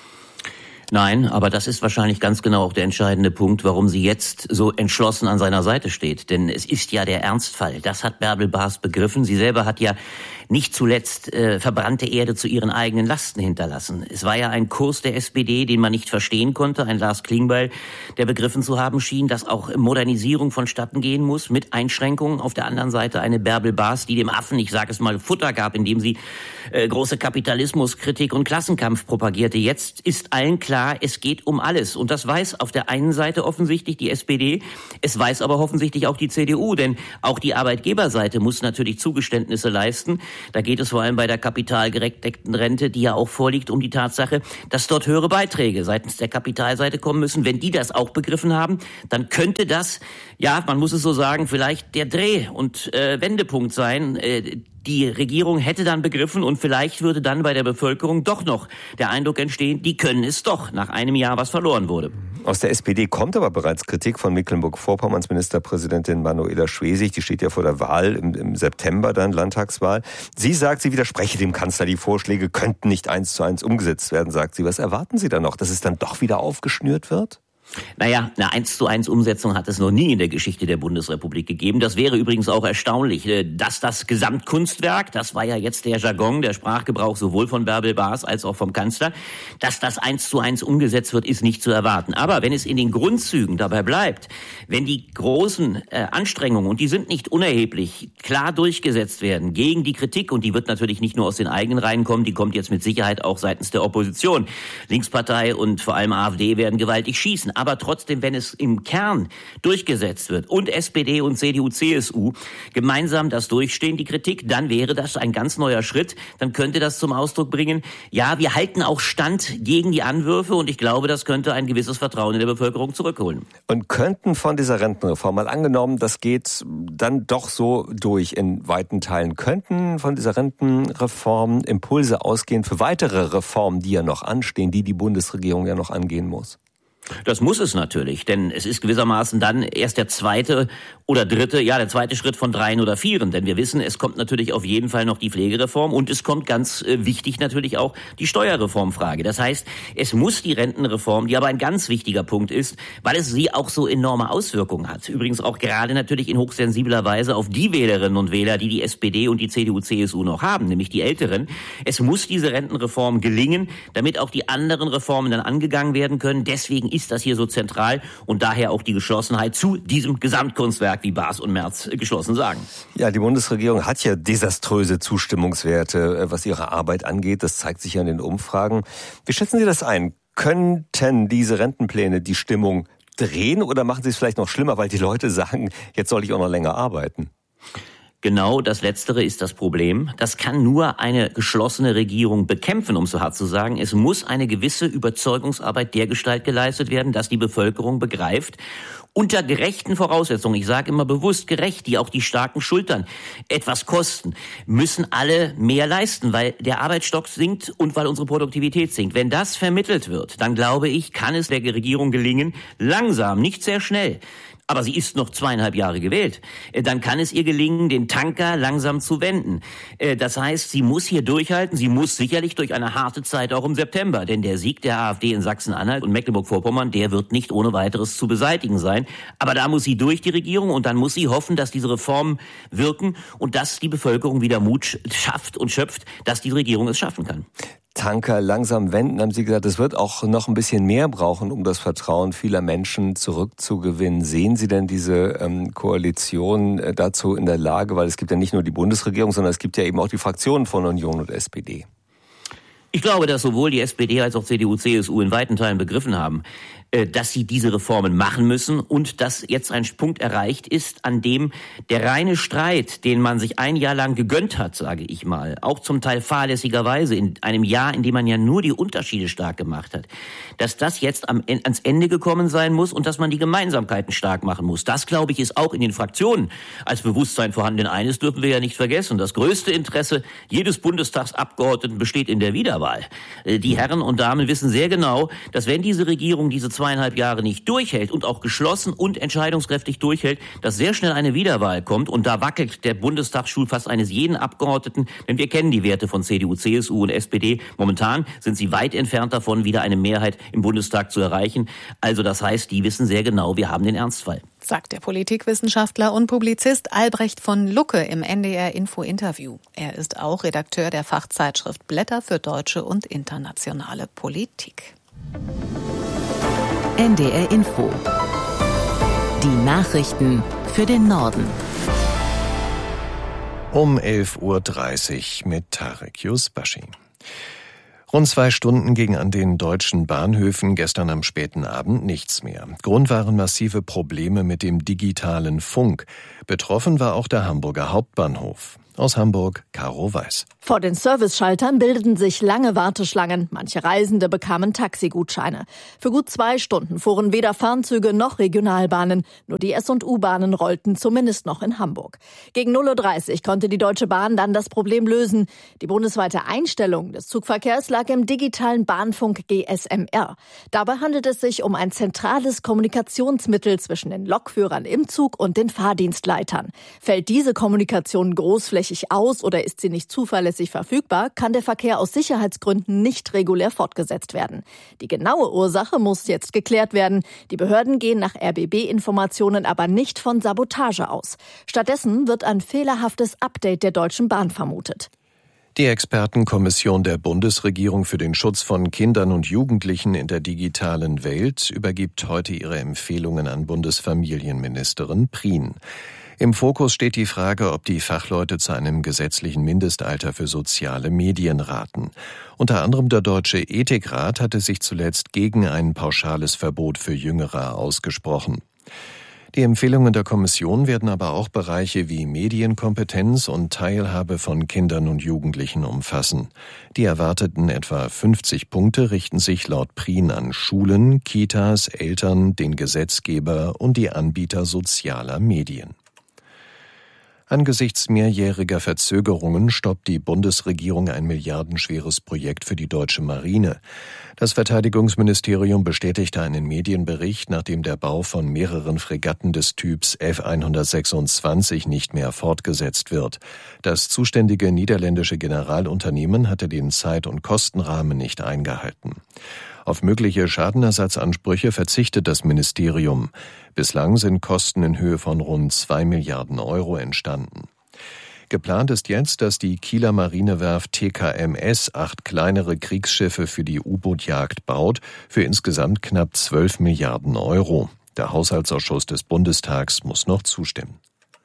Nein, aber das ist wahrscheinlich ganz genau auch der entscheidende Punkt, warum sie jetzt so entschlossen an seiner Seite steht. Denn es ist ja der Ernstfall. Das hat Bärbel Baas begriffen. Sie selber hat ja nicht zuletzt äh, verbrannte Erde zu ihren eigenen Lasten hinterlassen. Es war ja ein Kurs der S P D, den man nicht verstehen konnte. Ein Lars Klingbeil, der begriffen zu haben schien, dass auch Modernisierung vonstatten gehen muss mit Einschränkungen. Auf der anderen Seite eine Bärbel Baas, die dem Affen, ich sage es mal, Futter gab, indem sie äh, große Kapitalismuskritik und Klassenkampf propagierte. Jetzt ist allen klar, es geht um alles. Und das weiß auf der einen Seite offensichtlich die S P D, es weiß aber offensichtlich auch die C D U, denn auch die Arbeitgeberseite muss natürlich Zugeständnisse leisten. Da geht es vor allem bei der kapitalgedeckten Rente, die ja auch vorliegt, um die Tatsache, dass dort höhere Beiträge seitens der Kapitalseite kommen müssen. Wenn die das auch begriffen haben, dann könnte das, ja, man muss es so sagen, vielleicht der Dreh- und äh, Wendepunkt sein. Äh, Die Regierung hätte dann begriffen und vielleicht würde dann bei der Bevölkerung doch noch der Eindruck entstehen, die können es doch, nach einem Jahr, was verloren wurde. Aus der S P D kommt aber bereits Kritik von Mecklenburg-Vorpommerns Ministerpräsidentin Manuela Schwesig. Die steht ja vor der Wahl im, im September, dann Landtagswahl. Sie sagt, sie widerspreche dem Kanzler. Die Vorschläge könnten nicht eins zu eins umgesetzt werden, sagt sie. Was erwarten Sie dann noch, dass es dann doch wieder aufgeschnürt wird? Naja, eine eins zu eins Umsetzung hat es noch nie in der Geschichte der Bundesrepublik gegeben. Das wäre übrigens auch erstaunlich, dass das Gesamtkunstwerk, das war ja jetzt der Jargon, der Sprachgebrauch sowohl von Bärbel Baas als auch vom Kanzler, dass das eins zu eins umgesetzt wird, ist nicht zu erwarten. Aber wenn es in den Grundzügen dabei bleibt, wenn die großen äh, Anstrengungen, und die sind nicht unerheblich, klar durchgesetzt werden gegen die Kritik, und die wird natürlich nicht nur aus den eigenen Reihen kommen, die kommt jetzt mit Sicherheit auch seitens der Opposition. Linkspartei und vor allem AfD werden gewaltig schießen. Aber trotzdem, wenn es im Kern durchgesetzt wird und S P D und C D U, C S U gemeinsam das durchstehen, die Kritik, dann wäre das ein ganz neuer Schritt. Dann könnte das zum Ausdruck bringen, ja, wir halten auch Stand gegen die Anwürfe, und ich glaube, das könnte ein gewisses Vertrauen in der Bevölkerung zurückholen. Und könnten von dieser Rentenreform, mal angenommen, das geht dann doch so durch in weiten Teilen, könnten von dieser Rentenreform Impulse ausgehen für weitere Reformen, die ja noch anstehen, die die Bundesregierung ja noch angehen muss? Das muss es natürlich, denn es ist gewissermaßen dann erst der zweite oder dritte, ja, der zweite Schritt von dreien oder vieren. Denn wir wissen, es kommt natürlich auf jeden Fall noch die Pflegereform und es kommt ganz äh, wichtig natürlich auch die Steuerreformfrage. Das heißt, es muss die Rentenreform, die aber ein ganz wichtiger Punkt ist, weil es sie auch so enorme Auswirkungen hat. Übrigens auch gerade natürlich in hochsensibler Weise auf die Wählerinnen und Wähler, die die S P D und die C D U, C S U noch haben, nämlich die Älteren. Es muss diese Rentenreform gelingen, damit auch die anderen Reformen dann angegangen werden können. Deswegen ist das hier so zentral und daher auch die Geschlossenheit zu diesem Gesamtkunstwerk, wie Baas und Merz geschlossen sagen. Ja, die Bundesregierung hat ja desaströse Zustimmungswerte, was ihre Arbeit angeht. Das zeigt sich ja in den Umfragen. Wie schätzen Sie das ein? Könnten diese Rentenpläne die Stimmung drehen oder machen sie es vielleicht noch schlimmer, weil die Leute sagen, jetzt soll ich auch noch länger arbeiten? Genau das Letztere ist das Problem. Das kann nur eine geschlossene Regierung bekämpfen, um so hart zu sagen. Es muss eine gewisse Überzeugungsarbeit dergestalt geleistet werden, dass die Bevölkerung begreift, unter gerechten Voraussetzungen, ich sage immer bewusst gerecht, die auch die starken Schultern etwas kosten, müssen alle mehr leisten, weil der Arbeitsstock sinkt und weil unsere Produktivität sinkt. Wenn das vermittelt wird, dann glaube ich, kann es der Regierung gelingen, langsam, nicht sehr schnell, aber sie ist noch zweieinhalb Jahre gewählt, dann kann es ihr gelingen, den Tanker langsam zu wenden. Das heißt, sie muss hier durchhalten, sie muss sicherlich durch eine harte Zeit auch im September, denn der Sieg der AfD in Sachsen-Anhalt und Mecklenburg-Vorpommern, der wird nicht ohne weiteres zu beseitigen sein. Aber da muss sie durch, die Regierung, und dann muss sie hoffen, dass diese Reformen wirken und dass die Bevölkerung wieder Mut schafft und schöpft, dass die Regierung es schaffen kann. Tanker langsam wenden, haben Sie gesagt, es wird auch noch ein bisschen mehr brauchen, um das Vertrauen vieler Menschen zurückzugewinnen. Sehen Sie denn diese ähm, Koalition äh, dazu in der Lage? Weil es gibt ja nicht nur die Bundesregierung, sondern es gibt ja eben auch die Fraktionen von Union und S P D. Ich glaube, dass sowohl die S P D als auch C D U, C S U in weiten Teilen begriffen haben, dass sie diese Reformen machen müssen und dass jetzt ein Punkt erreicht ist, an dem der reine Streit, den man sich ein Jahr lang gegönnt hat, sage ich mal, auch zum Teil fahrlässigerweise in einem Jahr, in dem man ja nur die Unterschiede stark gemacht hat, dass das jetzt am, ans Ende gekommen sein muss und dass man die Gemeinsamkeiten stark machen muss. Das, glaube ich, ist auch in den Fraktionen als Bewusstsein vorhanden. Denn eines dürfen wir ja nicht vergessen: Das größte Interesse jedes Bundestagsabgeordneten besteht in der Wiederwahl. Die Herren und Damen wissen sehr genau, dass wenn diese Regierung diese zweieinhalb Jahre nicht durchhält und auch geschlossen und entscheidungskräftig durchhält, dass sehr schnell eine Wiederwahl kommt. Und da wackelt der Bundestagsstuhl fast eines jeden Abgeordneten, denn wir kennen die Werte von C D U, C S U und S P D. Momentan sind sie weit entfernt davon, wieder eine Mehrheit im Bundestag zu erreichen. Also das heißt, die wissen sehr genau, wir haben den Ernstfall. Sagt der Politikwissenschaftler und Publizist Albrecht von Lucke im N D R-Info-Interview. Er ist auch Redakteur der Fachzeitschrift Blätter für deutsche und internationale Politik. N D R Info. Die Nachrichten für den Norden. Um elf Uhr dreißig mit Tarek Yusbashi. Rund zwei Stunden ging an den deutschen Bahnhöfen gestern am späten Abend nichts mehr. Grund waren massive Probleme mit dem digitalen Funk. Betroffen war auch der Hamburger Hauptbahnhof. Aus Hamburg, Caro Weiß. Vor den Serviceschaltern bildeten sich lange Warteschlangen. Manche Reisende bekamen Taxigutscheine. Für gut zwei Stunden fuhren weder Fernzüge noch Regionalbahnen. Nur die S- und U-Bahnen rollten zumindest noch in Hamburg. Gegen null Uhr dreißig konnte die Deutsche Bahn dann das Problem lösen. Die bundesweite Einstellung des Zugverkehrs lag im digitalen Bahnfunk G S M R. Dabei handelt es sich um ein zentrales Kommunikationsmittel zwischen den Lokführern im Zug und den Fahrdienstleitern. Fällt diese Kommunikation großflächig aus oder ist sie nicht zuverlässig verfügbar, kann der Verkehr aus Sicherheitsgründen nicht regulär fortgesetzt werden. Die genaue Ursache muss jetzt geklärt werden. Die Behörden gehen nach R B B-Informationen aber nicht von Sabotage aus. Stattdessen wird ein fehlerhaftes Update der Deutschen Bahn vermutet. Die Expertenkommission der Bundesregierung für den Schutz von Kindern und Jugendlichen in der digitalen Welt übergibt heute ihre Empfehlungen an Bundesfamilienministerin Prien. Im Fokus steht die Frage, ob die Fachleute zu einem gesetzlichen Mindestalter für soziale Medien raten. Unter anderem der Deutsche Ethikrat hatte sich zuletzt gegen ein pauschales Verbot für Jüngere ausgesprochen. Die Empfehlungen der Kommission werden aber auch Bereiche wie Medienkompetenz und Teilhabe von Kindern und Jugendlichen umfassen. Die erwarteten etwa fünfzig Punkte richten sich laut Prien an Schulen, Kitas, Eltern, den Gesetzgeber und die Anbieter sozialer Medien. Angesichts mehrjähriger Verzögerungen stoppt die Bundesregierung ein milliardenschweres Projekt für die deutsche Marine. Das Verteidigungsministerium bestätigte einen Medienbericht, nachdem der Bau von mehreren Fregatten des Typs F hundertsechsundzwanzig nicht mehr fortgesetzt wird. Das zuständige niederländische Generalunternehmen hatte den Zeit- und Kostenrahmen nicht eingehalten. Auf mögliche Schadenersatzansprüche verzichtet das Ministerium. Bislang sind Kosten in Höhe von rund zwei Milliarden Euro entstanden. Geplant ist jetzt, dass die Kieler Marinewerft T K M S acht kleinere Kriegsschiffe für die U-Boot-Jagd baut, für insgesamt knapp zwölf Milliarden Euro. Der Haushaltsausschuss des Bundestags muss noch zustimmen.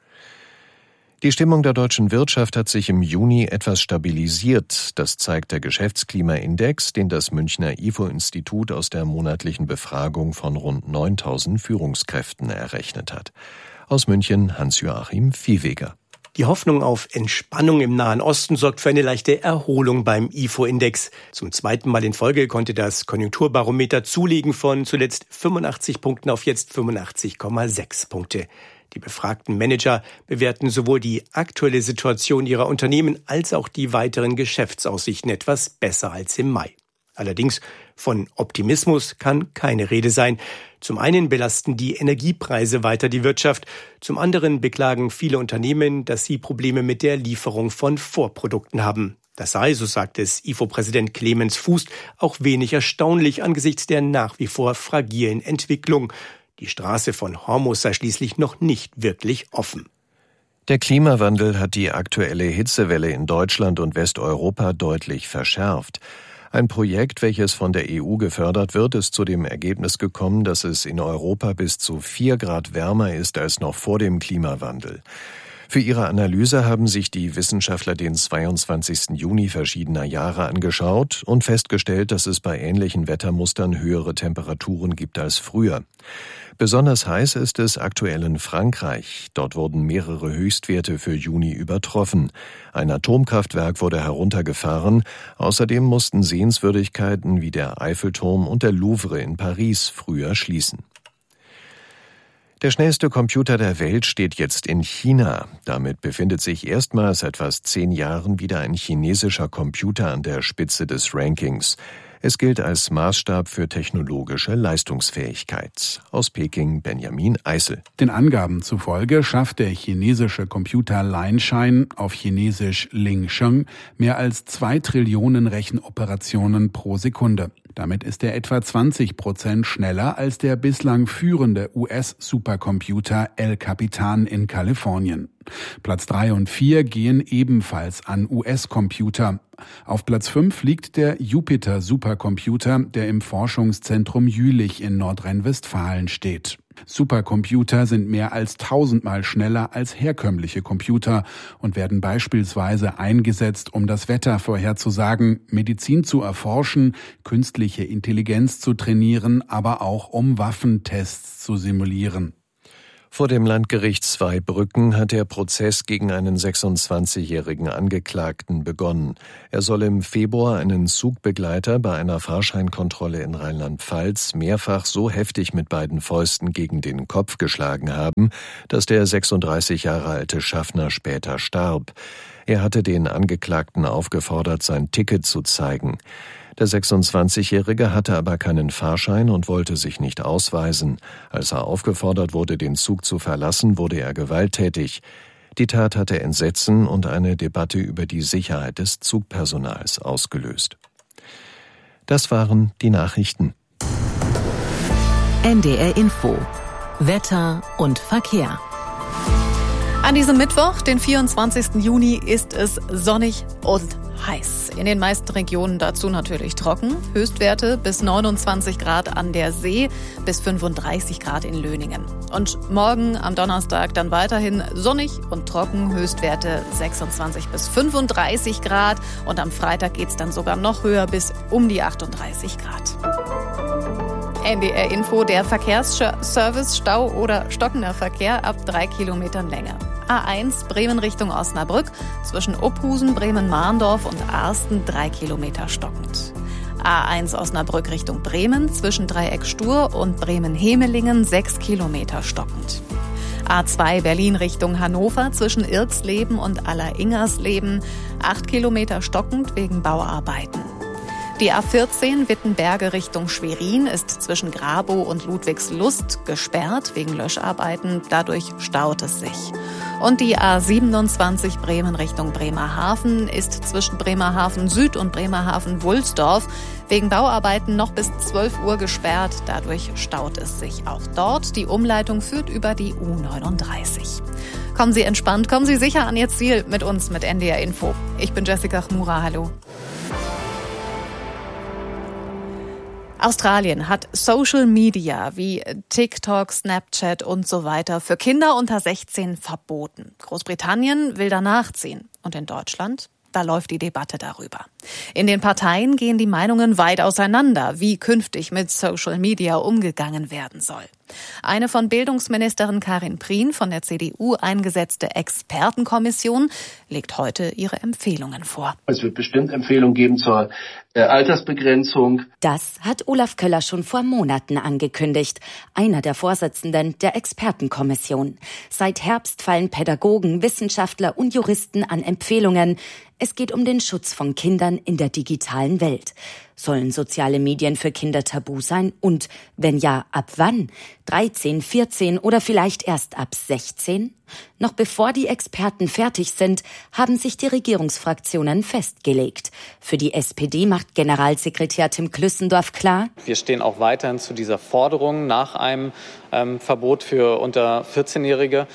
Die Stimmung der deutschen Wirtschaft hat sich im Juni etwas stabilisiert. Das zeigt der Geschäftsklimaindex, den das Münchner I F O-Institut aus der monatlichen Befragung von rund neuntausend Führungskräften errechnet hat. Aus München Hans-Joachim Viehweger. Die Hoffnung auf Entspannung im Nahen Osten sorgt für eine leichte Erholung beim I F O-Index. Zum zweiten Mal in Folge konnte das Konjunkturbarometer zulegen von zuletzt fünfundachtzig Punkten auf jetzt fünfundachtzig Komma sechs Punkte. Die befragten Manager bewerten sowohl die aktuelle Situation ihrer Unternehmen als auch die weiteren Geschäftsaussichten etwas besser als im Mai. Allerdings von Optimismus kann keine Rede sein. Zum einen belasten die Energiepreise weiter die Wirtschaft, zum anderen beklagen viele Unternehmen, dass sie Probleme mit der Lieferung von Vorprodukten haben. Das sei, so sagt es I F O-Präsident Clemens Fuß, auch wenig erstaunlich angesichts der nach wie vor fragilen Entwicklung. Die Straße von Hormuz sei schließlich noch nicht wirklich offen. Der Klimawandel hat die aktuelle Hitzewelle in Deutschland und Westeuropa deutlich verschärft. Ein Projekt, welches von der E U gefördert wird, ist zu dem Ergebnis gekommen, dass es in Europa bis zu vier Grad wärmer ist als noch vor dem Klimawandel. Für ihre Analyse haben sich die Wissenschaftler den zweiundzwanzigsten Juni verschiedener Jahre angeschaut und festgestellt, dass es bei ähnlichen Wettermustern höhere Temperaturen gibt als früher. Besonders heiß ist es aktuell in Frankreich. Dort wurden mehrere Höchstwerte für Juni übertroffen. Ein Atomkraftwerk wurde heruntergefahren. Außerdem mussten Sehenswürdigkeiten wie der Eiffelturm und der Louvre in Paris früher schließen. Der schnellste Computer der Welt steht jetzt in China. Damit befindet sich erstmals seit fast zehn Jahren wieder ein chinesischer Computer an der Spitze des Rankings. Es gilt als Maßstab für technologische Leistungsfähigkeit. Aus Peking Benjamin Eisel. Den Angaben zufolge schafft der chinesische Computer Lianshine, auf Chinesisch Lingsheng, mehr als zwei Trillionen Rechenoperationen pro Sekunde. Damit ist er etwa zwanzig Prozent schneller als der bislang führende U S-Supercomputer El Capitan in Kalifornien. Platz drei und vier gehen ebenfalls an U S-Computer. Auf Platz fünf liegt der Jupiter-Supercomputer, der im Forschungszentrum Jülich in Nordrhein-Westfalen steht. Supercomputer sind mehr als tausendmal schneller als herkömmliche Computer und werden beispielsweise eingesetzt, um das Wetter vorherzusagen, Medizin zu erforschen, künstliche Intelligenz zu trainieren, aber auch um Waffentests zu simulieren. Vor dem Landgericht Zweibrücken hat der Prozess gegen einen sechsundzwanzigjährigen Angeklagten begonnen. Er soll im Februar einen Zugbegleiter bei einer Fahrscheinkontrolle in Rheinland-Pfalz mehrfach so heftig mit beiden Fäusten gegen den Kopf geschlagen haben, dass der sechsunddreißig Jahre alte Schaffner später starb. Er hatte den Angeklagten aufgefordert, sein Ticket zu zeigen. Der sechsundzwanzigjährige hatte aber keinen Fahrschein und wollte sich nicht ausweisen. Als er aufgefordert wurde, den Zug zu verlassen, wurde er gewalttätig. Die Tat hatte Entsetzen und eine Debatte über die Sicherheit des Zugpersonals ausgelöst. Das waren die Nachrichten. N D R Info. Wetter und Verkehr. An diesem Mittwoch, den vierundzwanzigsten Juni, ist es sonnig und heiß. In den meisten Regionen dazu natürlich trocken. Höchstwerte bis neunundzwanzig Grad an der See, bis fünfunddreißig Grad in Löningen. Und morgen am Donnerstag dann weiterhin sonnig und trocken. Höchstwerte sechsundzwanzig bis fünfunddreißig Grad. Und am Freitag geht's dann sogar noch höher bis um die achtunddreißig Grad. N D R Info, der Verkehrsservice, Stau oder stockender Verkehr ab drei Kilometern Länge. A eins Bremen Richtung Osnabrück, zwischen Ophusen, Bremen-Mahndorf und Arsten drei Kilometer stockend. A eins Osnabrück Richtung Bremen, zwischen Dreieck Stur und Bremen-Hemelingen sechs Kilometer stockend. A zwei Berlin Richtung Hannover, zwischen Irxleben und Aller-Ingersleben acht Kilometer stockend wegen Bauarbeiten. Die A vierzehn Wittenberge Richtung Schwerin ist zwischen Grabow und Ludwigslust gesperrt wegen Löscharbeiten. Dadurch staut es sich. Und die A siebenundzwanzig Bremen Richtung Bremerhaven ist zwischen Bremerhaven Süd und Bremerhaven Wulsdorf wegen Bauarbeiten noch bis zwölf Uhr gesperrt. Dadurch staut es sich auch dort. Die Umleitung führt über die U neununddreißig. Kommen Sie entspannt, kommen Sie sicher an Ihr Ziel mit uns, mit N D R Info. Ich bin Jessica Chmura, hallo. Australien hat Social Media wie TikTok, Snapchat und so weiter für Kinder unter sechzehn verboten. Großbritannien will danach ziehen. Und in Deutschland? Da läuft die Debatte darüber. In den Parteien gehen die Meinungen weit auseinander, wie künftig mit Social Media umgegangen werden soll. Eine von Bildungsministerin Karin Prien von der C D U eingesetzte Expertenkommission legt heute ihre Empfehlungen vor. Es wird bestimmt Empfehlungen geben zur äh, Altersbegrenzung. Das hat Olaf Köller schon vor Monaten angekündigt, einer der Vorsitzenden der Expertenkommission. Seit Herbst fallen Pädagogen, Wissenschaftler und Juristen an Empfehlungen. Es geht um den Schutz von Kindern in der digitalen Welt. Sollen soziale Medien für Kinder tabu sein? Und wenn ja, ab wann? dreizehn, vierzehn oder vielleicht erst ab sechzehn? Noch bevor die Experten fertig sind, haben sich die Regierungsfraktionen festgelegt. Für die S P D macht Generalsekretär Tim Klüssendorf klar: Wir stehen auch weiterhin zu dieser Forderung nach einem ähm, Verbot für unter vierzehnjährige.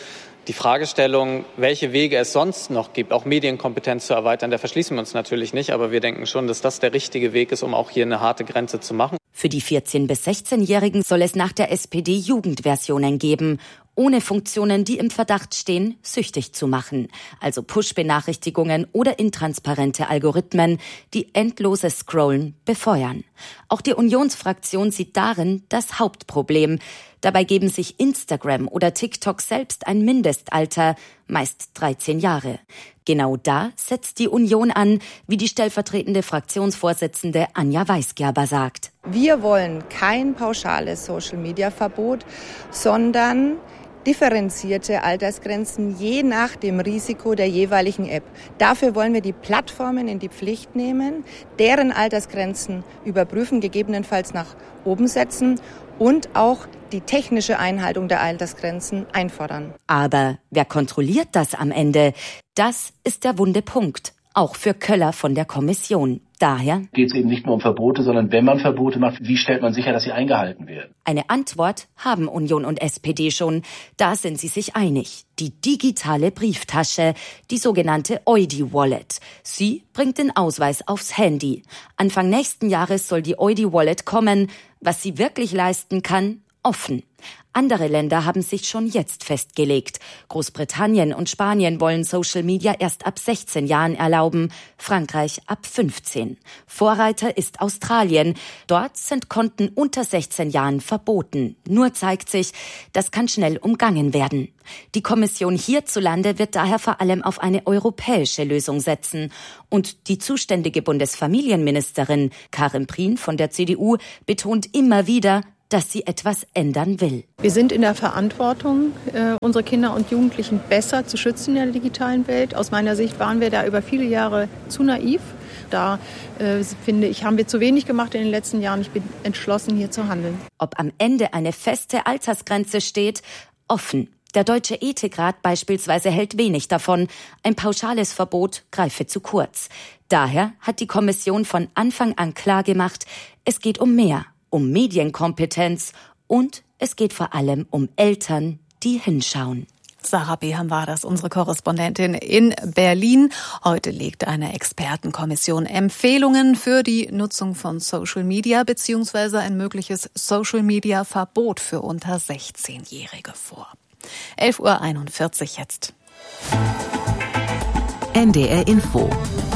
Die Fragestellung, welche Wege es sonst noch gibt, auch Medienkompetenz zu erweitern, da verschließen wir uns natürlich nicht. Aber wir denken schon, dass das der richtige Weg ist, um auch hier eine harte Grenze zu machen. Für die vierzehn- bis sechzehnjährigen soll es nach der S P D Jugendversionen geben. Ohne Funktionen, die im Verdacht stehen, süchtig zu machen. Also Push-Benachrichtigungen oder intransparente Algorithmen, die endloses Scrollen befeuern. Auch die Unionsfraktion sieht darin das Hauptproblem. Dabei geben sich Instagram oder TikTok selbst ein Mindestalter, meist dreizehn Jahre. Genau da setzt die Union an, wie die stellvertretende Fraktionsvorsitzende Anja Weisgerber sagt. Wir wollen kein pauschales Social-Media-Verbot, sondern differenzierte Altersgrenzen je nach dem Risiko der jeweiligen App. Dafür wollen wir die Plattformen in die Pflicht nehmen, deren Altersgrenzen überprüfen, gegebenenfalls nach oben setzen und auch die technische Einhaltung der Altersgrenzen einfordern. Aber wer kontrolliert das am Ende? Das ist der wunde Punkt, auch für Köller von der Kommission. Daher geht es eben nicht nur um Verbote, sondern wenn man Verbote macht, wie stellt man sicher, dass sie eingehalten werden? Eine Antwort haben Union und S P D schon. Da sind sie sich einig. Die digitale Brieftasche, die sogenannte Eudi-Wallet. Sie bringt den Ausweis aufs Handy. Anfang nächsten Jahres soll die Eudi-Wallet kommen. Was sie wirklich leisten kann, offen. Andere Länder haben sich schon jetzt festgelegt. Großbritannien und Spanien wollen Social Media erst ab sechzehn Jahren erlauben, Frankreich ab fünfzehn. Vorreiter ist Australien. Dort sind Konten unter sechzehn Jahren verboten. Nur zeigt sich, das kann schnell umgangen werden. Die Kommission hierzulande wird daher vor allem auf eine europäische Lösung setzen. Und die zuständige Bundesfamilienministerin Karin Prien von der C D U betont immer wieder, dass sie etwas ändern will. Wir sind in der Verantwortung, äh, unsere Kinder und Jugendlichen besser zu schützen in der digitalen Welt. Aus meiner Sicht waren wir da über viele Jahre zu naiv. Da, äh, finde ich, haben wir zu wenig gemacht in den letzten Jahren. Ich bin entschlossen, hier zu handeln. Ob am Ende eine feste Altersgrenze steht, offen. Der Deutsche Ethikrat beispielsweise hält wenig davon. Ein pauschales Verbot greife zu kurz. Daher hat die Kommission von Anfang an klargemacht, es geht um mehr. Um Medienkompetenz und es geht vor allem um Eltern, die hinschauen. Sarah Beham war das, unsere Korrespondentin in Berlin. Heute legt eine Expertenkommission Empfehlungen für die Nutzung von Social Media bzw. ein mögliches Social Media Verbot für unter sechzehnjährige vor. elf Uhr einundvierzig jetzt. N D R Info.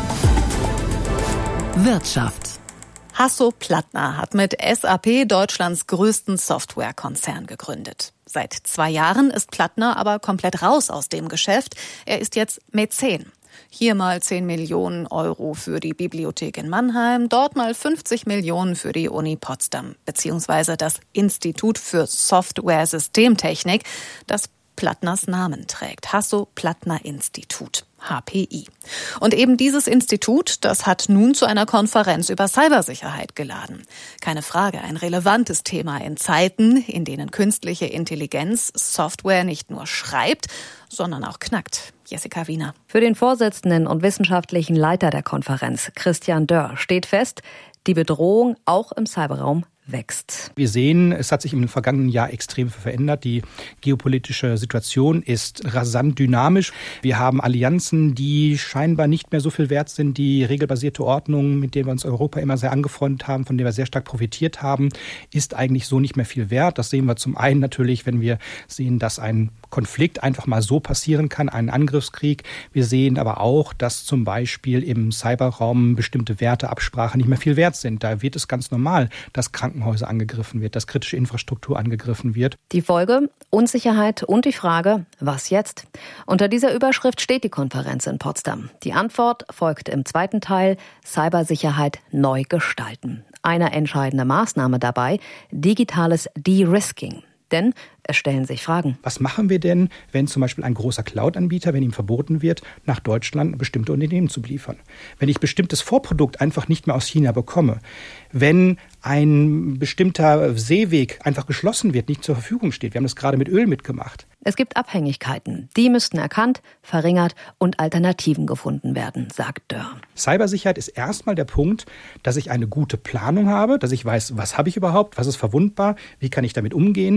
Wirtschaft. Hasso-Plattner hat mit S A P Deutschlands größten Softwarekonzern gegründet. Seit zwei Jahren ist Plattner aber komplett raus aus dem Geschäft. Er ist jetzt Mäzen. Hier mal zehn Millionen Euro für die Bibliothek in Mannheim, dort mal fünfzig Millionen für die Uni Potsdam, beziehungsweise das Institut für Software-Systemtechnik, das Plattners Namen trägt. Hasso-Plattner-Institut. H P I. Und eben dieses Institut, das hat nun zu einer Konferenz über Cybersicherheit geladen. Keine Frage, ein relevantes Thema in Zeiten, in denen künstliche Intelligenz Software nicht nur schreibt, sondern auch knackt. Jessica Wiener. Für den Vorsitzenden und wissenschaftlichen Leiter der Konferenz, Christian Dörr, steht fest, die Bedrohung auch im Cyberraum wächst. Wir sehen, es hat sich im vergangenen Jahr extrem verändert. Die geopolitische Situation ist rasant dynamisch. Wir haben Allianzen, die scheinbar nicht mehr so viel wert sind. Die regelbasierte Ordnung, mit der wir uns Europa immer sehr angefreundet haben, von der wir sehr stark profitiert haben, ist eigentlich so nicht mehr viel wert. Das sehen wir zum einen natürlich, wenn wir sehen, dass ein Konflikt einfach mal so passieren kann, einen Angriffskrieg. Wir sehen aber auch, dass zum Beispiel im Cyberraum bestimmte Werte, Absprachen nicht mehr viel wert sind. Da wird es ganz normal, dass Krankenhäuser angegriffen wird, dass kritische Infrastruktur angegriffen wird. Die Folge? Unsicherheit und die Frage, was jetzt? Unter dieser Überschrift steht die Konferenz in Potsdam. Die Antwort folgt im zweiten Teil: Cybersicherheit neu gestalten. Eine entscheidende Maßnahme dabei: digitales De-Risking. Denn es stellen sich Fragen. Was machen wir denn, wenn zum Beispiel ein großer Cloud-Anbieter, wenn ihm verboten wird, nach Deutschland bestimmte Unternehmen zu beliefern? Wenn ich bestimmtes Vorprodukt einfach nicht mehr aus China bekomme? Wenn ein bestimmter Seeweg einfach geschlossen wird, nicht zur Verfügung steht? Wir haben das gerade mit Öl mitgemacht. Es gibt Abhängigkeiten. Die müssten erkannt, verringert und Alternativen gefunden werden, sagt Dörr. Cybersicherheit ist erstmal der Punkt, dass ich eine gute Planung habe, dass ich weiß, was habe ich überhaupt, was ist verwundbar, wie kann ich damit umgehen.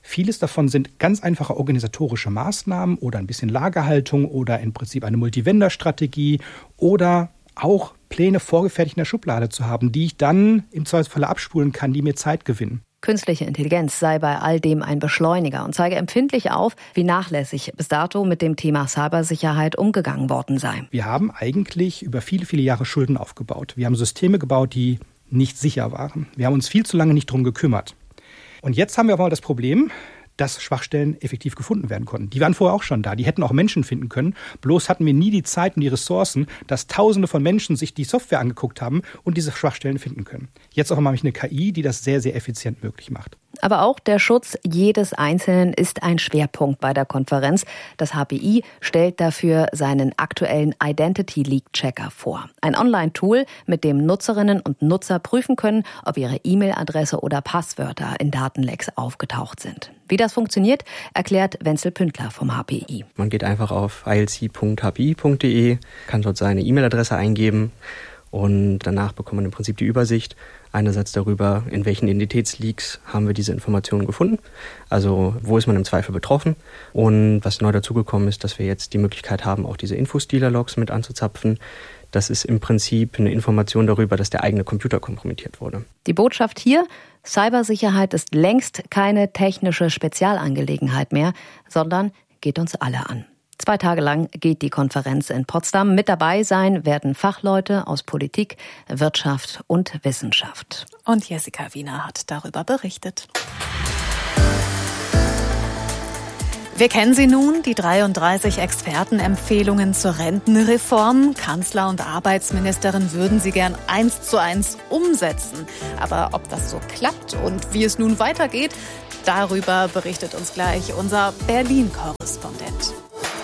Vieles davon sind ganz einfache organisatorische Maßnahmen oder ein bisschen Lagerhaltung oder im Prinzip eine Multivendor-Strategie oder auch Pläne vorgefertigt in der Schublade zu haben, die ich dann im Zweifelsfalle abspulen kann, die mir Zeit gewinnen. Künstliche Intelligenz sei bei all dem ein Beschleuniger und zeige empfindlich auf, wie nachlässig bis dato mit dem Thema Cybersicherheit umgegangen worden sei. Wir haben eigentlich über viele, viele Jahre Schulden aufgebaut. Wir haben Systeme gebaut, die nicht sicher waren. Wir haben uns viel zu lange nicht drum gekümmert. Und jetzt haben wir aber mal das Problem, dass Schwachstellen effektiv gefunden werden konnten. Die waren vorher auch schon da. Die hätten auch Menschen finden können. Bloß hatten wir nie die Zeit und die Ressourcen, dass Tausende von Menschen sich die Software angeguckt haben und diese Schwachstellen finden können. Jetzt auch mal eine K I, die das sehr, sehr effizient möglich macht. Aber auch der Schutz jedes Einzelnen ist ein Schwerpunkt bei der Konferenz. Das H P I stellt dafür seinen aktuellen Identity Leak Checker vor. Ein Online-Tool, mit dem Nutzerinnen und Nutzer prüfen können, ob ihre E-Mail-Adresse oder Passwörter in Datenlecks aufgetaucht sind. Wie das funktioniert, erklärt Wenzel Pündler vom H P I. Man geht einfach auf i l c punkt h p i punkt d e, kann dort seine E-Mail-Adresse eingeben und danach bekommt man im Prinzip die Übersicht einerseits darüber, in welchen Identitätsleaks haben wir diese Informationen gefunden, also wo ist man im Zweifel betroffen, und was neu dazugekommen ist, dass wir jetzt die Möglichkeit haben, auch diese Infostealer-Logs mit anzuzapfen. Das ist im Prinzip eine Information darüber, dass der eigene Computer kompromittiert wurde. Die Botschaft hier: Cybersicherheit ist längst keine technische Spezialangelegenheit mehr, sondern geht uns alle an. Zwei Tage lang geht die Konferenz in Potsdam. Mit dabei sein werden Fachleute aus Politik, Wirtschaft und Wissenschaft. Und Jessica Wiener hat darüber berichtet. Wir kennen sie nun, die dreiunddreißig Expertenempfehlungen zur Rentenreform. Kanzler und Arbeitsministerin würden sie gern eins zu eins umsetzen. Aber ob das so klappt und wie es nun weitergeht, darüber berichtet uns gleich unser Berlin-Korrespondent.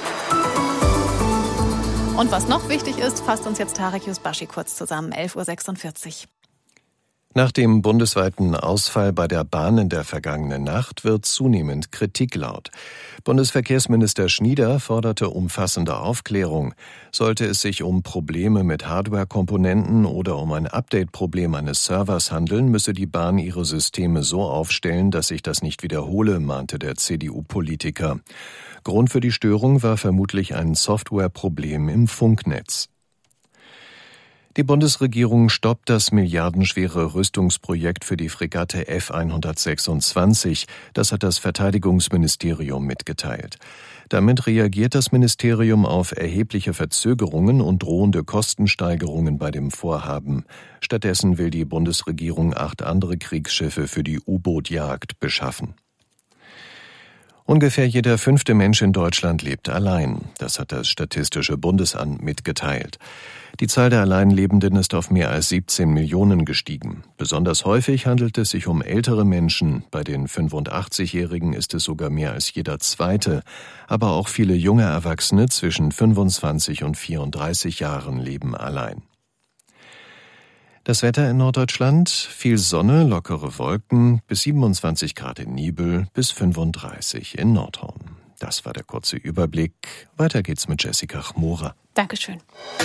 Und was noch wichtig ist, fasst uns jetzt Tarek Yusbashi kurz zusammen, elf Uhr sechsundvierzig. Nach dem bundesweiten Ausfall bei der Bahn in der vergangenen Nacht wird zunehmend Kritik laut. Bundesverkehrsminister Schnieder forderte umfassende Aufklärung. Sollte es sich um Probleme mit Hardware-Komponenten oder um ein Update-Problem eines Servers handeln, müsse die Bahn ihre Systeme so aufstellen, dass sich das nicht wiederhole, mahnte der C D U-Politiker. Grund für die Störung war vermutlich ein Softwareproblem im Funknetz. Die Bundesregierung stoppt das milliardenschwere Rüstungsprojekt für die Fregatte F hundertsechsundzwanzig. Das hat das Verteidigungsministerium mitgeteilt. Damit reagiert das Ministerium auf erhebliche Verzögerungen und drohende Kostensteigerungen bei dem Vorhaben. Stattdessen will die Bundesregierung acht andere Kriegsschiffe für die U-Boot-Jagd beschaffen. Ungefähr jeder fünfte Mensch in Deutschland lebt allein. Das hat das Statistische Bundesamt mitgeteilt. Die Zahl der Alleinlebenden ist auf mehr als siebzehn Millionen gestiegen. Besonders häufig handelt es sich um ältere Menschen. Bei den fünfundachtzigjährigen ist es sogar mehr als jeder Zweite. Aber auch viele junge Erwachsene zwischen fünfundzwanzig und vierunddreißig Jahren leben allein. Das Wetter in Norddeutschland: viel Sonne, lockere Wolken, bis siebenundzwanzig Grad in Niebüll, bis fünfunddreißig in Nordhorn. Das war der kurze Überblick. Weiter geht's mit Jessica Chmura. Dankeschön.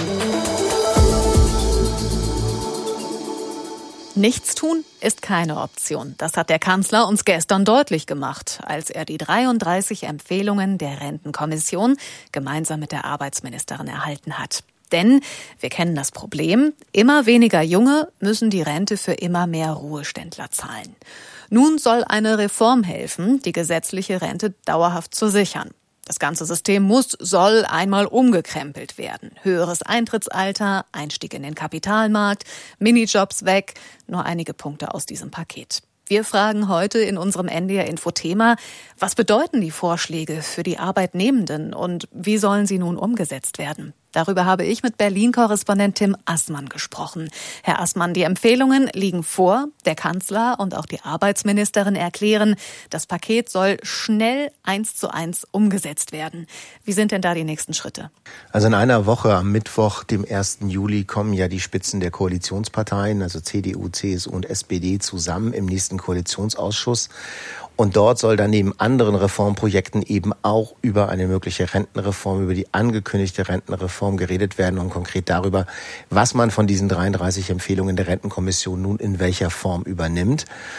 Nichts tun ist keine Option. Das hat der Kanzler uns gestern deutlich gemacht, als er die dreiunddreißig Empfehlungen der Rentenkommission gemeinsam mit der Arbeitsministerin erhalten hat. Denn wir kennen das Problem: immer weniger Junge müssen die Rente für immer mehr Ruheständler zahlen. Nun soll eine Reform helfen, die gesetzliche Rente dauerhaft zu sichern. Das ganze System muss, soll einmal umgekrempelt werden. Höheres Eintrittsalter, Einstieg in den Kapitalmarkt, Minijobs weg, nur einige Punkte aus diesem Paket. Wir fragen heute in unserem N D R-Info-Thema: Was bedeuten die Vorschläge für die Arbeitnehmenden und wie sollen sie nun umgesetzt werden? Darüber habe ich mit Berlin-Korrespondent Tim Assmann gesprochen. Herr Assmann, die Empfehlungen liegen vor. Der Kanzler und auch die Arbeitsministerin erklären, das Paket soll schnell eins zu eins umgesetzt werden. Wie sind denn da die nächsten Schritte? Also in einer Woche, am Mittwoch, dem ersten Juli, kommen ja die Spitzen der Koalitionsparteien, also C D U, C S U und S P D, zusammen im nächsten Koalitionsausschuss. Und dort soll dann neben anderen Reformprojekten eben auch über eine mögliche Rentenreform, über die angekündigte Rentenreform geredet werden und konkret darüber, was man von diesen dreiunddreißig Empfehlungen der Rentenkommission nun in welcher Form übernimmt.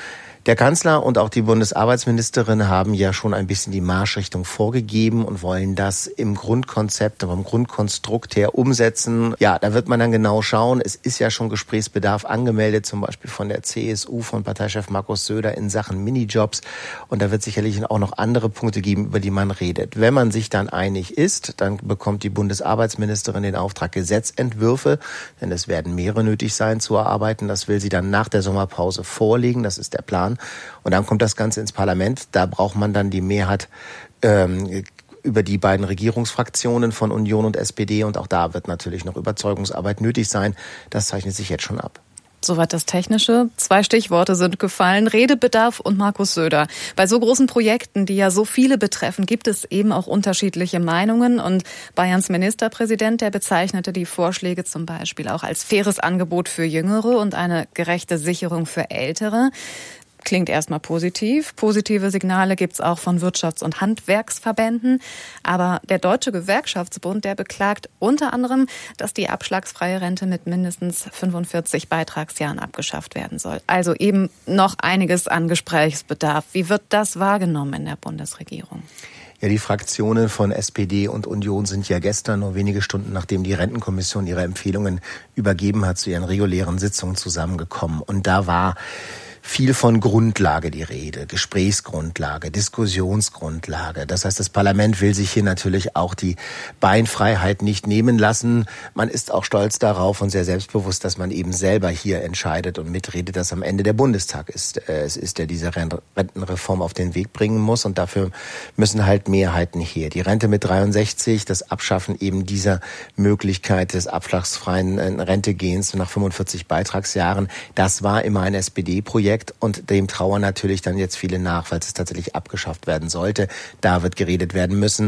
Der Kanzler und auch die Bundesarbeitsministerin haben ja schon ein bisschen die Marschrichtung vorgegeben und wollen das im Grundkonzept, vom Grundkonstrukt her umsetzen. Ja, da wird man dann genau schauen. Es ist ja schon Gesprächsbedarf angemeldet, zum Beispiel von der C S U, von Parteichef Markus Söder in Sachen Minijobs. Und da wird sicherlich auch noch andere Punkte geben, über die man redet. Wenn man sich dann einig ist, dann bekommt die Bundesarbeitsministerin den Auftrag, Gesetzentwürfe, denn es werden mehrere nötig sein, zu erarbeiten. Das will sie dann nach der Sommerpause vorlegen. Das ist der Plan. Und dann kommt das Ganze ins Parlament. Da braucht man dann die Mehrheit ähm, über die beiden Regierungsfraktionen von Union und S P D. Und auch da wird natürlich noch Überzeugungsarbeit nötig sein. Das zeichnet sich jetzt schon ab. Soweit das Technische. Zwei Stichworte sind gefallen, Redebedarf und Markus Söder. Bei so großen Projekten, die ja so viele betreffen, gibt es eben auch unterschiedliche Meinungen. Und Bayerns Ministerpräsident, der bezeichnete die Vorschläge zum Beispiel auch als faires Angebot für Jüngere und eine gerechte Sicherung für Ältere. Klingt erstmal positiv. Positive Signale gibt's auch von Wirtschafts- und Handwerksverbänden. Aber der Deutsche Gewerkschaftsbund, der beklagt unter anderem, dass die abschlagsfreie Rente mit mindestens fünfundvierzig Beitragsjahren abgeschafft werden soll. Also eben noch einiges an Gesprächsbedarf. Wie wird das wahrgenommen in der Bundesregierung? Ja, die Fraktionen von S P D und Union sind ja gestern, nur wenige Stunden nachdem die Rentenkommission ihre Empfehlungen übergeben hat, zu ihren regulären Sitzungen zusammengekommen. Und da war viel von Grundlage die Rede, Gesprächsgrundlage, Diskussionsgrundlage. Das heißt, das Parlament will sich hier natürlich auch die Beinfreiheit nicht nehmen lassen. Man ist auch stolz darauf und sehr selbstbewusst, dass man eben selber hier entscheidet und mitredet, dass am Ende der Bundestag ist. Es ist, der diese Rentenreform auf den Weg bringen muss, und dafür müssen halt Mehrheiten her. Die Rente mit dreiundsechzig, das Abschaffen eben dieser Möglichkeit des abschlagsfreien Rentegehens nach fünfundvierzig Beitragsjahren, das war immer ein S P D-Projekt. Und dem trauern natürlich dann jetzt viele nach, weil es tatsächlich abgeschafft werden sollte. Da wird geredet werden müssen.